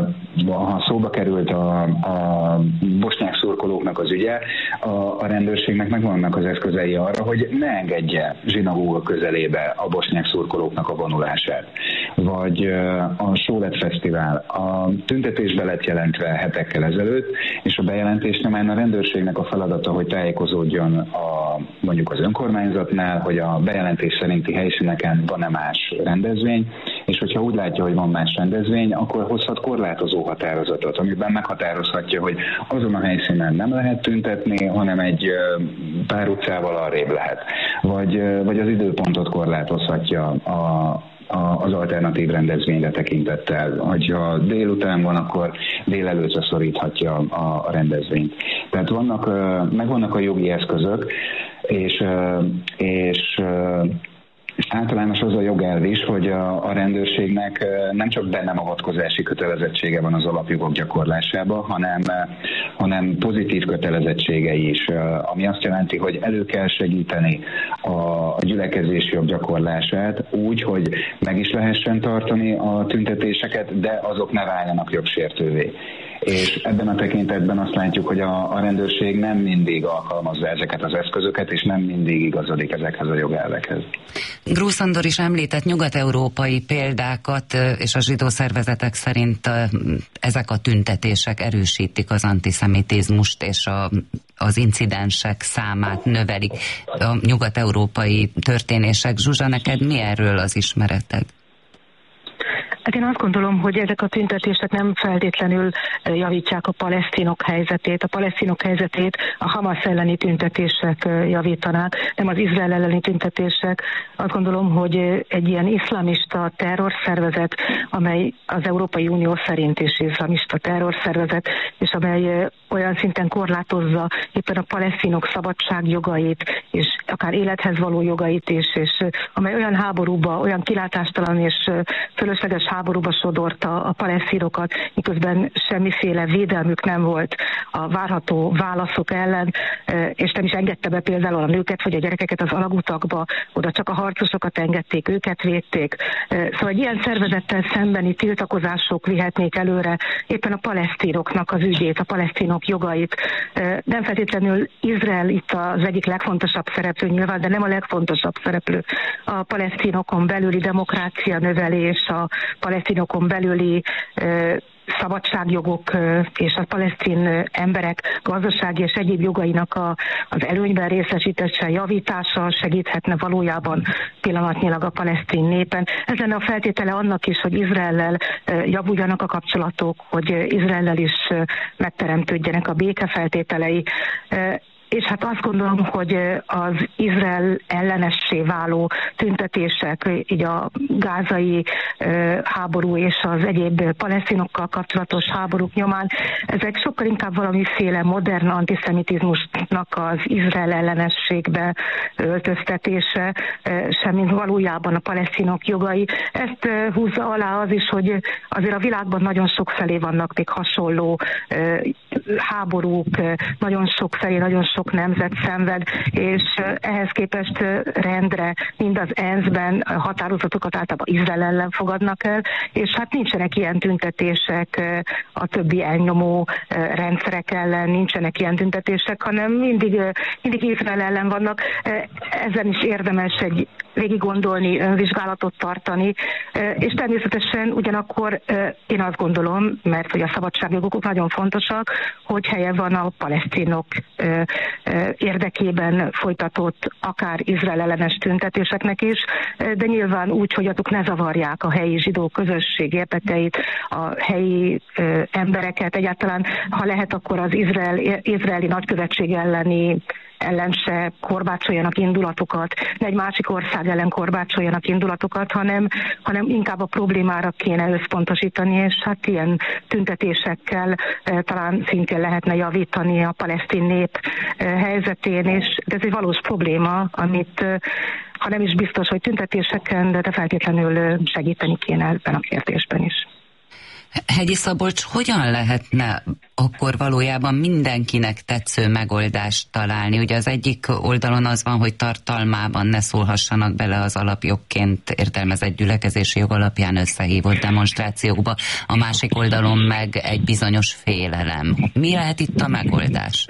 ha szóba került a, a bosnyák szurkolóknak az ügye, a, a rendőrségnek megvannak az eszközei arra, hogy ne engedje zsinagóga közelébe a bosnyák szurkolóknak a vonulását. Vagy a Sólet Fesztivál. A tüntetés be lett jelentve hetekkel ezelőtt, és a bejelentés nyomán a rendőrségnek a feladata, hogy tájékozódjon a, mondjuk az önkormányzatnál, hogy a bejelentés szerinti helyszíneken van-e más rendezvény, és hogyha úgy látja, hogy van más rendezvény, akkor hozhat korlátozó határozatot, amiben meghatározhatja, hogy azon a helyszínen nem lehet tüntetni, hanem egy pár utcával arrébb lehet. Vagy, vagy az időpontot korlátozhatja a az alternatív rendezvényre tekintettel. Hogyha délután van, akkor délelőtre szoríthatja a, a rendezvényt. Tehát vannak, megvannak a jogi eszközök, és, és általános az a jogelv is, hogy a, a rendőrségnek nem csak bennem avatkozási kötelezettsége van az alapjogok gyakorlásába, hanem, hanem pozitív kötelezettségei is, ami azt jelenti, hogy elő kell segíteni a, a gyülekezési jog gyakorlását úgy, hogy meg is lehessen tartani a tüntetéseket, de azok ne váljanak jogsértővé. És ebben a tekintetben azt látjuk, hogy a, a rendőrség nem mindig alkalmazza ezeket az eszközöket, és nem mindig igazodik ezekhez a jogelvekhez. Grúz Andor is említett nyugat-európai példákat, és a zsidó szervezetek szerint ezek a tüntetések erősítik az antiszemitizmust, és a, az incidensek számát növelik. A nyugat-európai történések. Zsuzsa, neked mi erről az ismereted? Hát én azt gondolom, hogy ezek a tüntetések nem feltétlenül javítják a palesztinok helyzetét. A palesztinok helyzetét a Hamas elleni tüntetések javítanák, nem az Izrael elleni tüntetések. Azt gondolom, hogy egy ilyen iszlamista terrorszervezet, amely az Európai Unió szerint is iszlamista terrorszervezet, és amely olyan szinten korlátozza éppen a palesztinok szabadságjogait, és akár élethez való jogait is, és amely olyan háborúba, olyan kilátástalan és fölösleges háborúba sodorta a palesztinokat, miközben semmiféle védelmük nem volt a várható válaszok ellen, és nem is engedte be például a nőket vagy a gyerekeket az alagutakba, oda csak a harcosokat engedték, őket védték. Szóval egy ilyen szervezettel szembeni tiltakozások vihetnék előre éppen a palesztinoknak az ügyét, a palesztinok jogait. Nem feltétlenül Izrael itt az egyik legfontosabb szereplő nyilván, de nem a legfontosabb szereplő. A palesztinokon belüli demokrácia növelés, a palesztinokon belüli szabadságjogok és a palesztin emberek gazdasági és egyéb jogainak a, az előnyben részesítése, javítása segíthetne valójában pillanatnyilag a palesztin népen. Ez lenne a feltétele annak is, hogy Izraellel javuljanak a kapcsolatok, hogy Izraellel is megteremtődjenek a békefeltételei. És hát azt gondolom, hogy az Izrael ellenessé váló tüntetések, így a gázai háború és az egyéb palesztinokkal kapcsolatos háborúk nyomán, ezek sokkal inkább valamiféle modern antiszemitizmusnak az Izrael ellenességbe öltöztetése, semmint valójában a palesztinok jogai. Ezt húzza alá az is, hogy azért a világban nagyon sok felé vannak még hasonló háborúk, nagyon sok felé, nagyon sok nemzet szenved, és ehhez képest rendre mind az é en es-ben határozatokat általában Izrael ellen fogadnak el, és hát nincsenek ilyen tüntetések a többi elnyomó rendszerek ellen, nincsenek ilyen tüntetések, hanem mindig, mindig Izrael ellen vannak. Ezen is érdemes egy végig gondolni, önvizsgálatot tartani, és természetesen ugyanakkor én azt gondolom, mert hogy a szabadságjogok nagyon fontosak, hogy helye van a palesztinok érdekében folytatott akár Izrael ellenes tüntetéseknek is, de nyilván úgy, hogy azok ne zavarják a helyi zsidó közösség érdekeit, a helyi embereket, egyáltalán ha lehet, akkor az Izrael, izraeli nagykövetség elleni ellen se korbácsoljanak indulatokat, ne egy másik ország ellen korbácsoljanak indulatokat, hanem, hanem inkább a problémára kéne összpontosítani, és hát ilyen tüntetésekkel e, talán szintén lehetne javítani a palesztin nép e, helyzetén, és ez egy valós probléma, amit e, ha nem is biztos, hogy tüntetéseken, de, de feltétlenül segíteni kéne ebben a kérdésben is. Hegyi Szabolcs, hogyan lehetne akkor valójában mindenkinek tetsző megoldást találni? Ugye az egyik oldalon az van, hogy tartalmában ne szólhassanak bele az alapjogként értelmezett gyülekezési jog alapján összehívott demonstrációkba, a másik oldalon meg egy bizonyos félelem. Mi lehet itt a megoldás?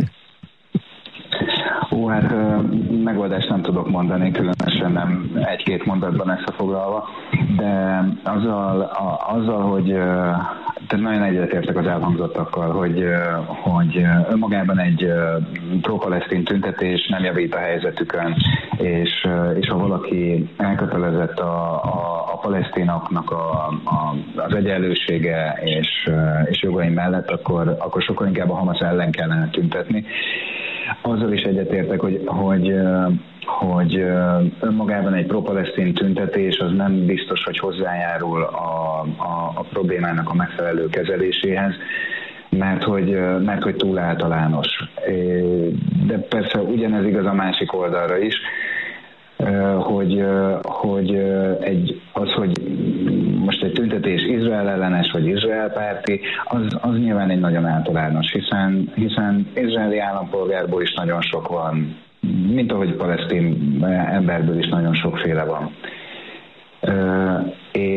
Ó, hát megoldást nem tudok mondani, különösen nem egy-két mondatban összefoglalva, de azzal, a, azzal hogy tehát nagyon egyetértek az elhangzottakkal, hogy, hogy önmagában egy pro-palesztin tüntetés nem javít a helyzetükön, és, és ha valaki elkötelezett a, a, a palesztinoknak a, a, az egyenlősége és, és jogai mellett, akkor, akkor sokkal inkább a Hamas ellen kellene tüntetni. Azzal is egyetértek, hogy, hogy, hogy önmagában egy pro-palesztin tüntetés az nem biztos, hogy hozzájárul a, a, a problémának a megfelelő kezeléséhez, mert hogy, mert hogy túl általános. De persze ugyanez igaz a másik oldalra is, hogy, hogy egy, az, hogy most egy tüntetés Izrael ellenes vagy Izrael párti, az, az nyilván egy nagyon általános, hiszen, hiszen izraeli állampolgárból is nagyon sok van, mint ahogy palesztin emberből is nagyon sokféle van. És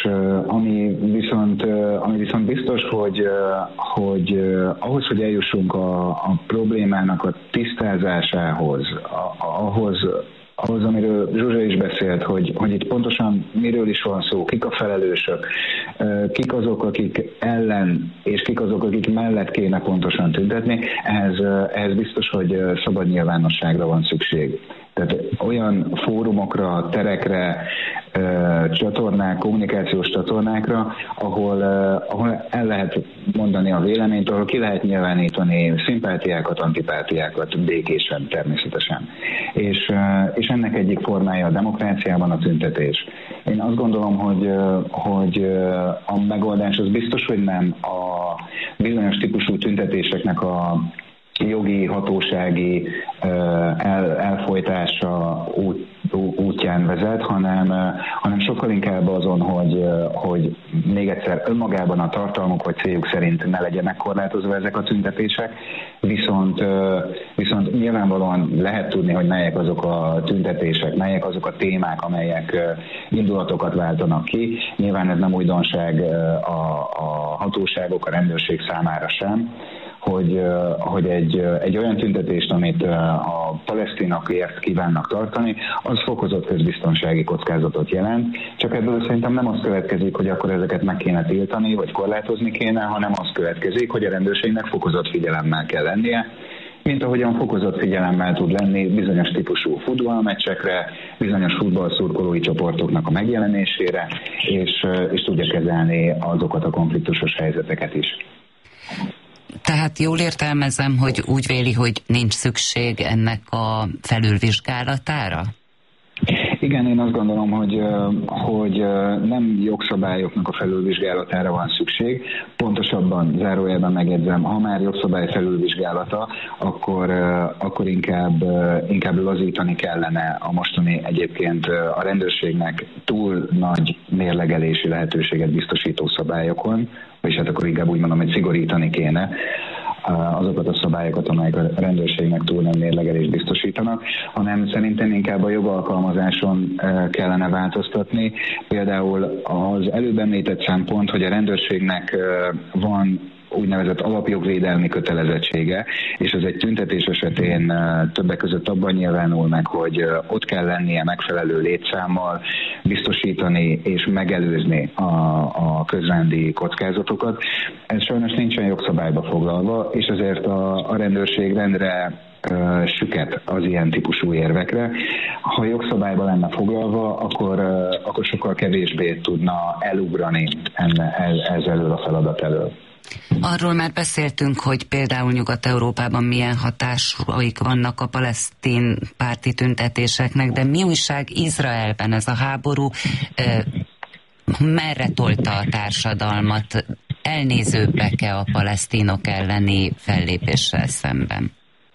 ami viszont, ami viszont biztos, hogy, hogy ahhoz, hogy eljussunk a, a problémának a tisztázásához, ahhoz, ahhoz, amiről Zsuzsa is beszélt, hogy, hogy itt pontosan miről is van szó, kik a felelősök, kik azok, akik ellen, és kik azok, akik mellett kéne pontosan tüntetni, ehhez, ehhez biztos, hogy szabad nyilvánosságra van szükség. Tehát olyan fórumokra, terekre, csatornák, kommunikációs csatornákra, ahol, ahol el lehet mondani a véleményt, ahol ki lehet nyilvánítani szimpátiákat, antipátiákat, békésen természetesen. És, és ennek egyik formája a demokráciában a tüntetés. Én azt gondolom, hogy, hogy a megoldás az biztos, hogy nem a bizonyos típusú tüntetéseknek a jogi, hatósági el, elfolytása út, útján vezet, hanem, hanem sokkal inkább azon, hogy, hogy még egyszer önmagában a tartalmuk vagy céljuk szerint ne legyenek korlátozva ezek a tüntetések, viszont, viszont nyilvánvalóan lehet tudni, hogy melyek azok a tüntetések, melyek azok a témák, amelyek indulatokat váltanak ki. Nyilván ez nem újdonság a, a hatóságok, a rendőrség számára sem, hogy, hogy egy, egy olyan tüntetést, amit a palesztinakért kívánnak tartani, az fokozott közbiztonsági kockázatot jelent. Csak ebből szerintem nem az következik, hogy akkor ezeket meg kéne tiltani, vagy korlátozni kéne, hanem az következik, hogy a rendőrségnek fokozott figyelemmel kell lennie, mint ahogyan fokozott figyelemmel tud lenni bizonyos típusú futballmeccsekre, bizonyos futballszurkolói csoportoknak a megjelenésére, és, és tudja kezelni azokat a konfliktusos helyzeteket is. Tehát jól értelmezem, hogy úgy véli, hogy nincs szükség ennek a felülvizsgálatára? Igen, én azt gondolom, hogy, hogy nem jogszabályoknak a felülvizsgálatára van szükség. Pontosabban, zárójelben megjegyzem, ha már jogszabály felülvizsgálata, akkor, akkor inkább, inkább lazítani kellene a mostani egyébként a rendőrségnek túl nagy mérlegelési lehetőséget biztosító szabályokon, és hát akkor inkább úgy mondom, hogy szigorítani kéne azokat a szabályokat, amelyek a rendőrségnek túl nem mérlegelést biztosítanak, hanem szerintem inkább a jogalkalmazáson kellene változtatni. Például az előbb említett szempont, hogy a rendőrségnek van úgynevezett alapjogvédelmi kötelezettsége, és ez egy tüntetés esetén többek között abban nyilvánul meg, hogy ott kell lennie megfelelő létszámmal, biztosítani és megelőzni a, a közrendi kockázatokat. Ez sajnos nincsen jogszabályba foglalva, és ezért a, a rendőrség rendre uh, süket az ilyen típusú érvekre. Ha jogszabályba lenne foglalva, akkor, uh, akkor sokkal kevésbé tudna elugrani enne, ez, ez elől a feladat elől. Arról már beszéltünk, hogy például Nyugat-Európában milyen hatásaik vannak a palesztin párti tüntetéseknek, de mi újság Izraelben? Ez a háború e, merre tolta a társadalmat? Elnézőbbek-e a palesztinok elleni fellépéssel szemben?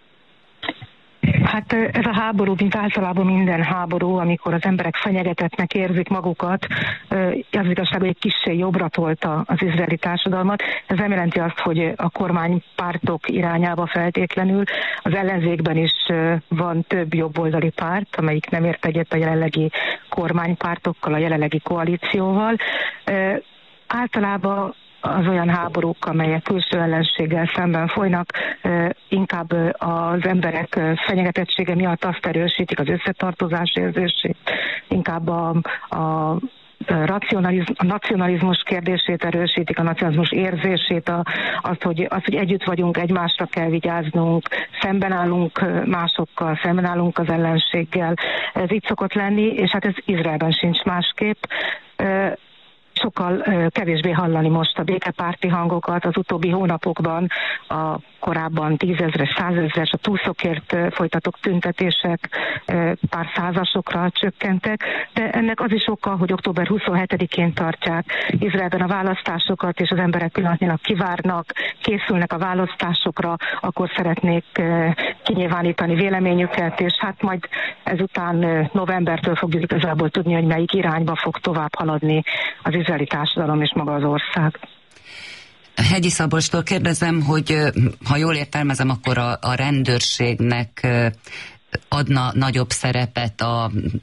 Hát ez a háború, mint általában minden háború, amikor az emberek fenyegetettnek érzik magukat, az igazság, hogy egy kissé jobbra tolta az izraeli társadalmat. Ez nem jelenti azt, hogy a kormánypártok irányába feltétlenül. Az ellenzékben is van több jobboldali párt, amelyik nem ért egyet a jelenlegi kormánypártokkal, a jelenlegi koalícióval. Általában az olyan háborúk, amelyek külső ellenséggel szemben folynak, inkább az emberek fenyegetettsége miatt azt erősítik, az összetartozás érzését, inkább a, a racionalizm, a nacionalizmus kérdését erősítik, a nacionalizmus érzését, a, azt, hogy, azt, hogy együtt vagyunk, egymásra kell vigyáznunk, szemben állunk másokkal, szemben állunk az ellenséggel. Ez így szokott lenni, és hát ez Izraelben sincs másképp. Sokkal kevésbé hallani most a békepárti hangokat. Az utóbbi hónapokban a korábban tízezres, százezres, a túlszokért folytatott tüntetések pár százasokra csökkentek, de ennek az is oka, hogy október huszonhetedikén tartják Izraelben a választásokat, és az emberek pillanatnyilag kivárnak, készülnek a választásokra, akkor szeretnék kinyilvánítani véleményüket, és hát majd ezután novembertől fogjuk igazából tudni, hogy melyik irányba fog tovább haladni az izraeli társadalom és maga az ország. Hegyi Szabolcstól kérdezem, hogy ha jól értelmezem, akkor a, a rendőrségnek adna nagyobb szerepet a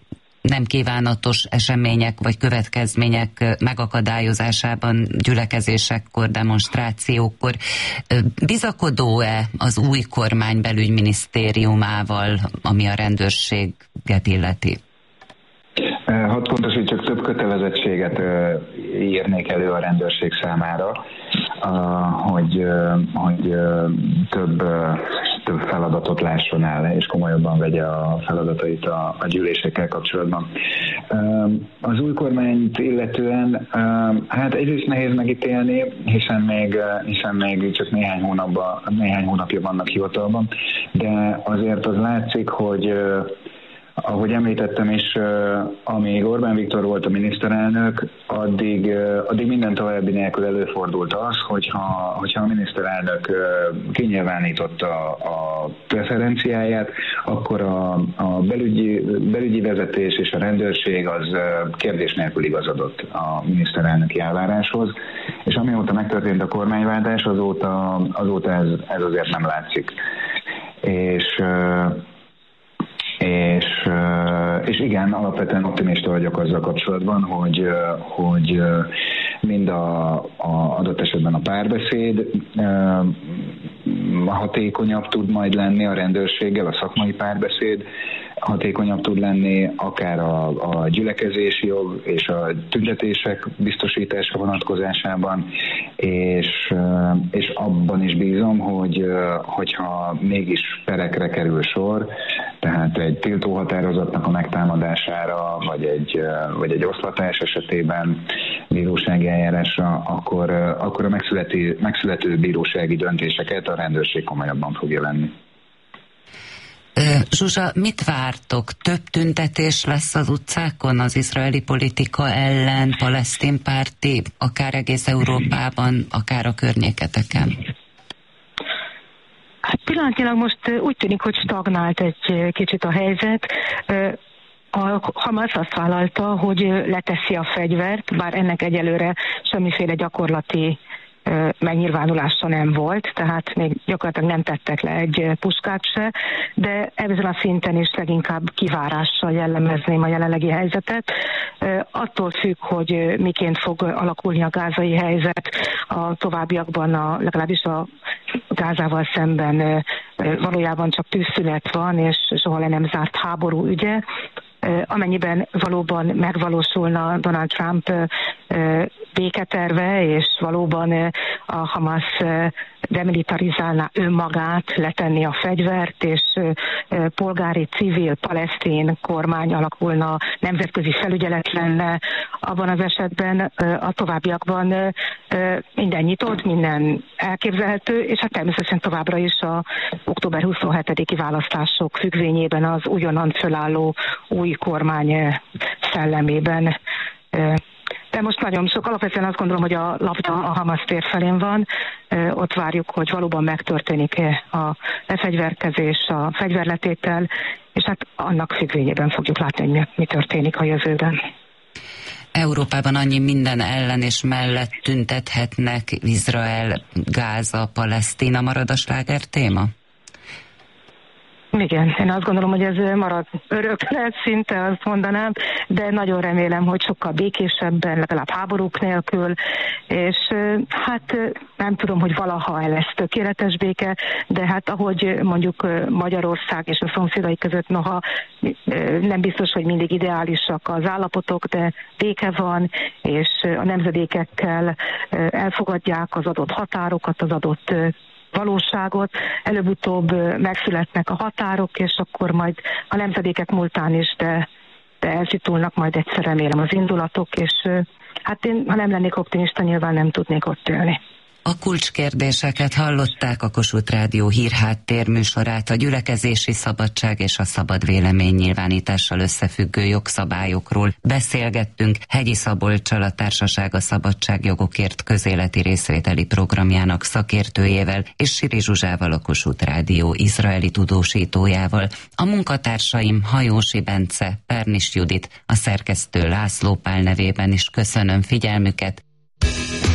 nem kívánatos események vagy következmények megakadályozásában, gyülekezésekkor, demonstrációkkor. Bizakodó-e az új kormány belügyminisztériumával, ami a rendőrséget illeti? Hadd pontosítsak, több kötelezettséget írnék elő a rendőrség számára, hogy, hogy több, több feladatot lásson el, és komolyabban vegye a feladatait a, a gyűlésekkel kapcsolatban. Az új kormányt illetően, hát egyrészt nehéz megítélni, hiszen még, hiszen még csak néhány, hónapban, néhány hónapja vannak hivatalban, de azért az látszik, hogy ahogy említettem is, amíg Orbán Viktor volt a miniszterelnök, addig, addig minden további nélkül előfordult az, hogyha, hogyha a miniszterelnök kinyilvánította a preferenciáját, akkor a, a belügyi, belügyi vezetés és a rendőrség az kérdés nélkül igazodott a miniszterelnöki elváráshoz, és amióta megtörtént a kormányváltás, azóta, azóta ez, ez azért nem látszik. És És, és igen, alapvetően optimista vagyok azzal kapcsolatban, hogy, hogy mind a, a adott esetben a párbeszéd hatékonyabb tud majd lenni a rendőrséggel, a szakmai párbeszéd hatékonyabb tud lenni, akár a, a gyülekezési jog és a tüntetések biztosítása vonatkozásában, és, és abban is bízom, hogy hogyha mégis perekre kerül sor, tehát egy tiltóhatározatnak a megtámadására, vagy egy, vagy egy oszlatás esetében bírósági eljárásra, akkor, akkor a megszülető, megszülető bírósági döntéseket a rendőrség komolyabban fogja venni. Zsuzsa, mit vártok? Több tüntetés lesz az utcákon az izraeli politika ellen, palesztin párti, akár egész Európában, akár a környéketeken? Hát pillanatnyilag most úgy tűnik, hogy stagnált egy kicsit a helyzet. A Hamas azt vállalta, hogy leteszi a fegyvert, bár ennek egyelőre semmiféle gyakorlati megnyilvánulása nem volt, tehát még gyakorlatilag nem tettek le egy puskát se, de ezen a szinten is leginkább kivárással jellemezném a jelenlegi helyzetet. Attól függ, hogy miként fog alakulni a gázai helyzet a továbbiakban, a, legalábbis a Gázával szemben valójában csak tűzszünet van, és soha le nem zárt háború ügye. Amennyiben valóban megvalósulna Donald Trump béketerve, és valóban a Hamas demilitarizálná önmagát, letenni a fegyvert, és polgári, civil, palesztin kormány alakulna, nemzetközi felügyelet lenne, abban az esetben a továbbiakban minden nyitott, minden elképzelhető, és hát természetesen továbbra is a október huszonhetediki választások függvényében az újonnan fölálló új kormány szellemében. De most nagyon sok, alapvetően azt gondolom, hogy a labda a Hamas tér felén van, ott várjuk, hogy valóban megtörténik a lefegyverkezés, a fegyverletétel, és hát annak függvényében fogjuk látni, hogy mi történik a jövőben. Európában annyi minden ellen és mellett tüntethetnek, Izrael, Gáza, Palesztina, marad a sláger téma? Igen, én azt gondolom, hogy ez marad öröklet szinte, azt mondanám, de nagyon remélem, hogy sokkal békésebben, legalább háborúk nélkül, és hát nem tudom, hogy valaha el lesz tökéletes béke, de hát ahogy mondjuk Magyarország és a szomszédai között, noha nem biztos, hogy mindig ideálisak az állapotok, de béke van, és a nemzedékekkel elfogadják az adott határokat, az adott valóságot, előbb-utóbb megszületnek a határok, és akkor majd a nemzedékek múltán is, de, de elszitulnak majd egyszer, remélem, az indulatok, és hát én, ha nem lennék optimista, nyilván nem tudnék ott élni. A kulcskérdéseket hallották, a Kossuth Rádió hírháttér műsorát, a gyülekezési szabadság és a szabad véleménynyilvánítással összefüggő jogszabályokról beszélgettünk. Hegyi Szabolccsal, a Társaság a Szabadságjogokért közéleti részvételi programjának szakértőjével, és Siri Zsuzsával, a Kossuth Rádió izraeli tudósítójával. A munkatársaim Hajósi Bence, Pernis Judit, a szerkesztő László Pál nevében is köszönöm figyelmüket.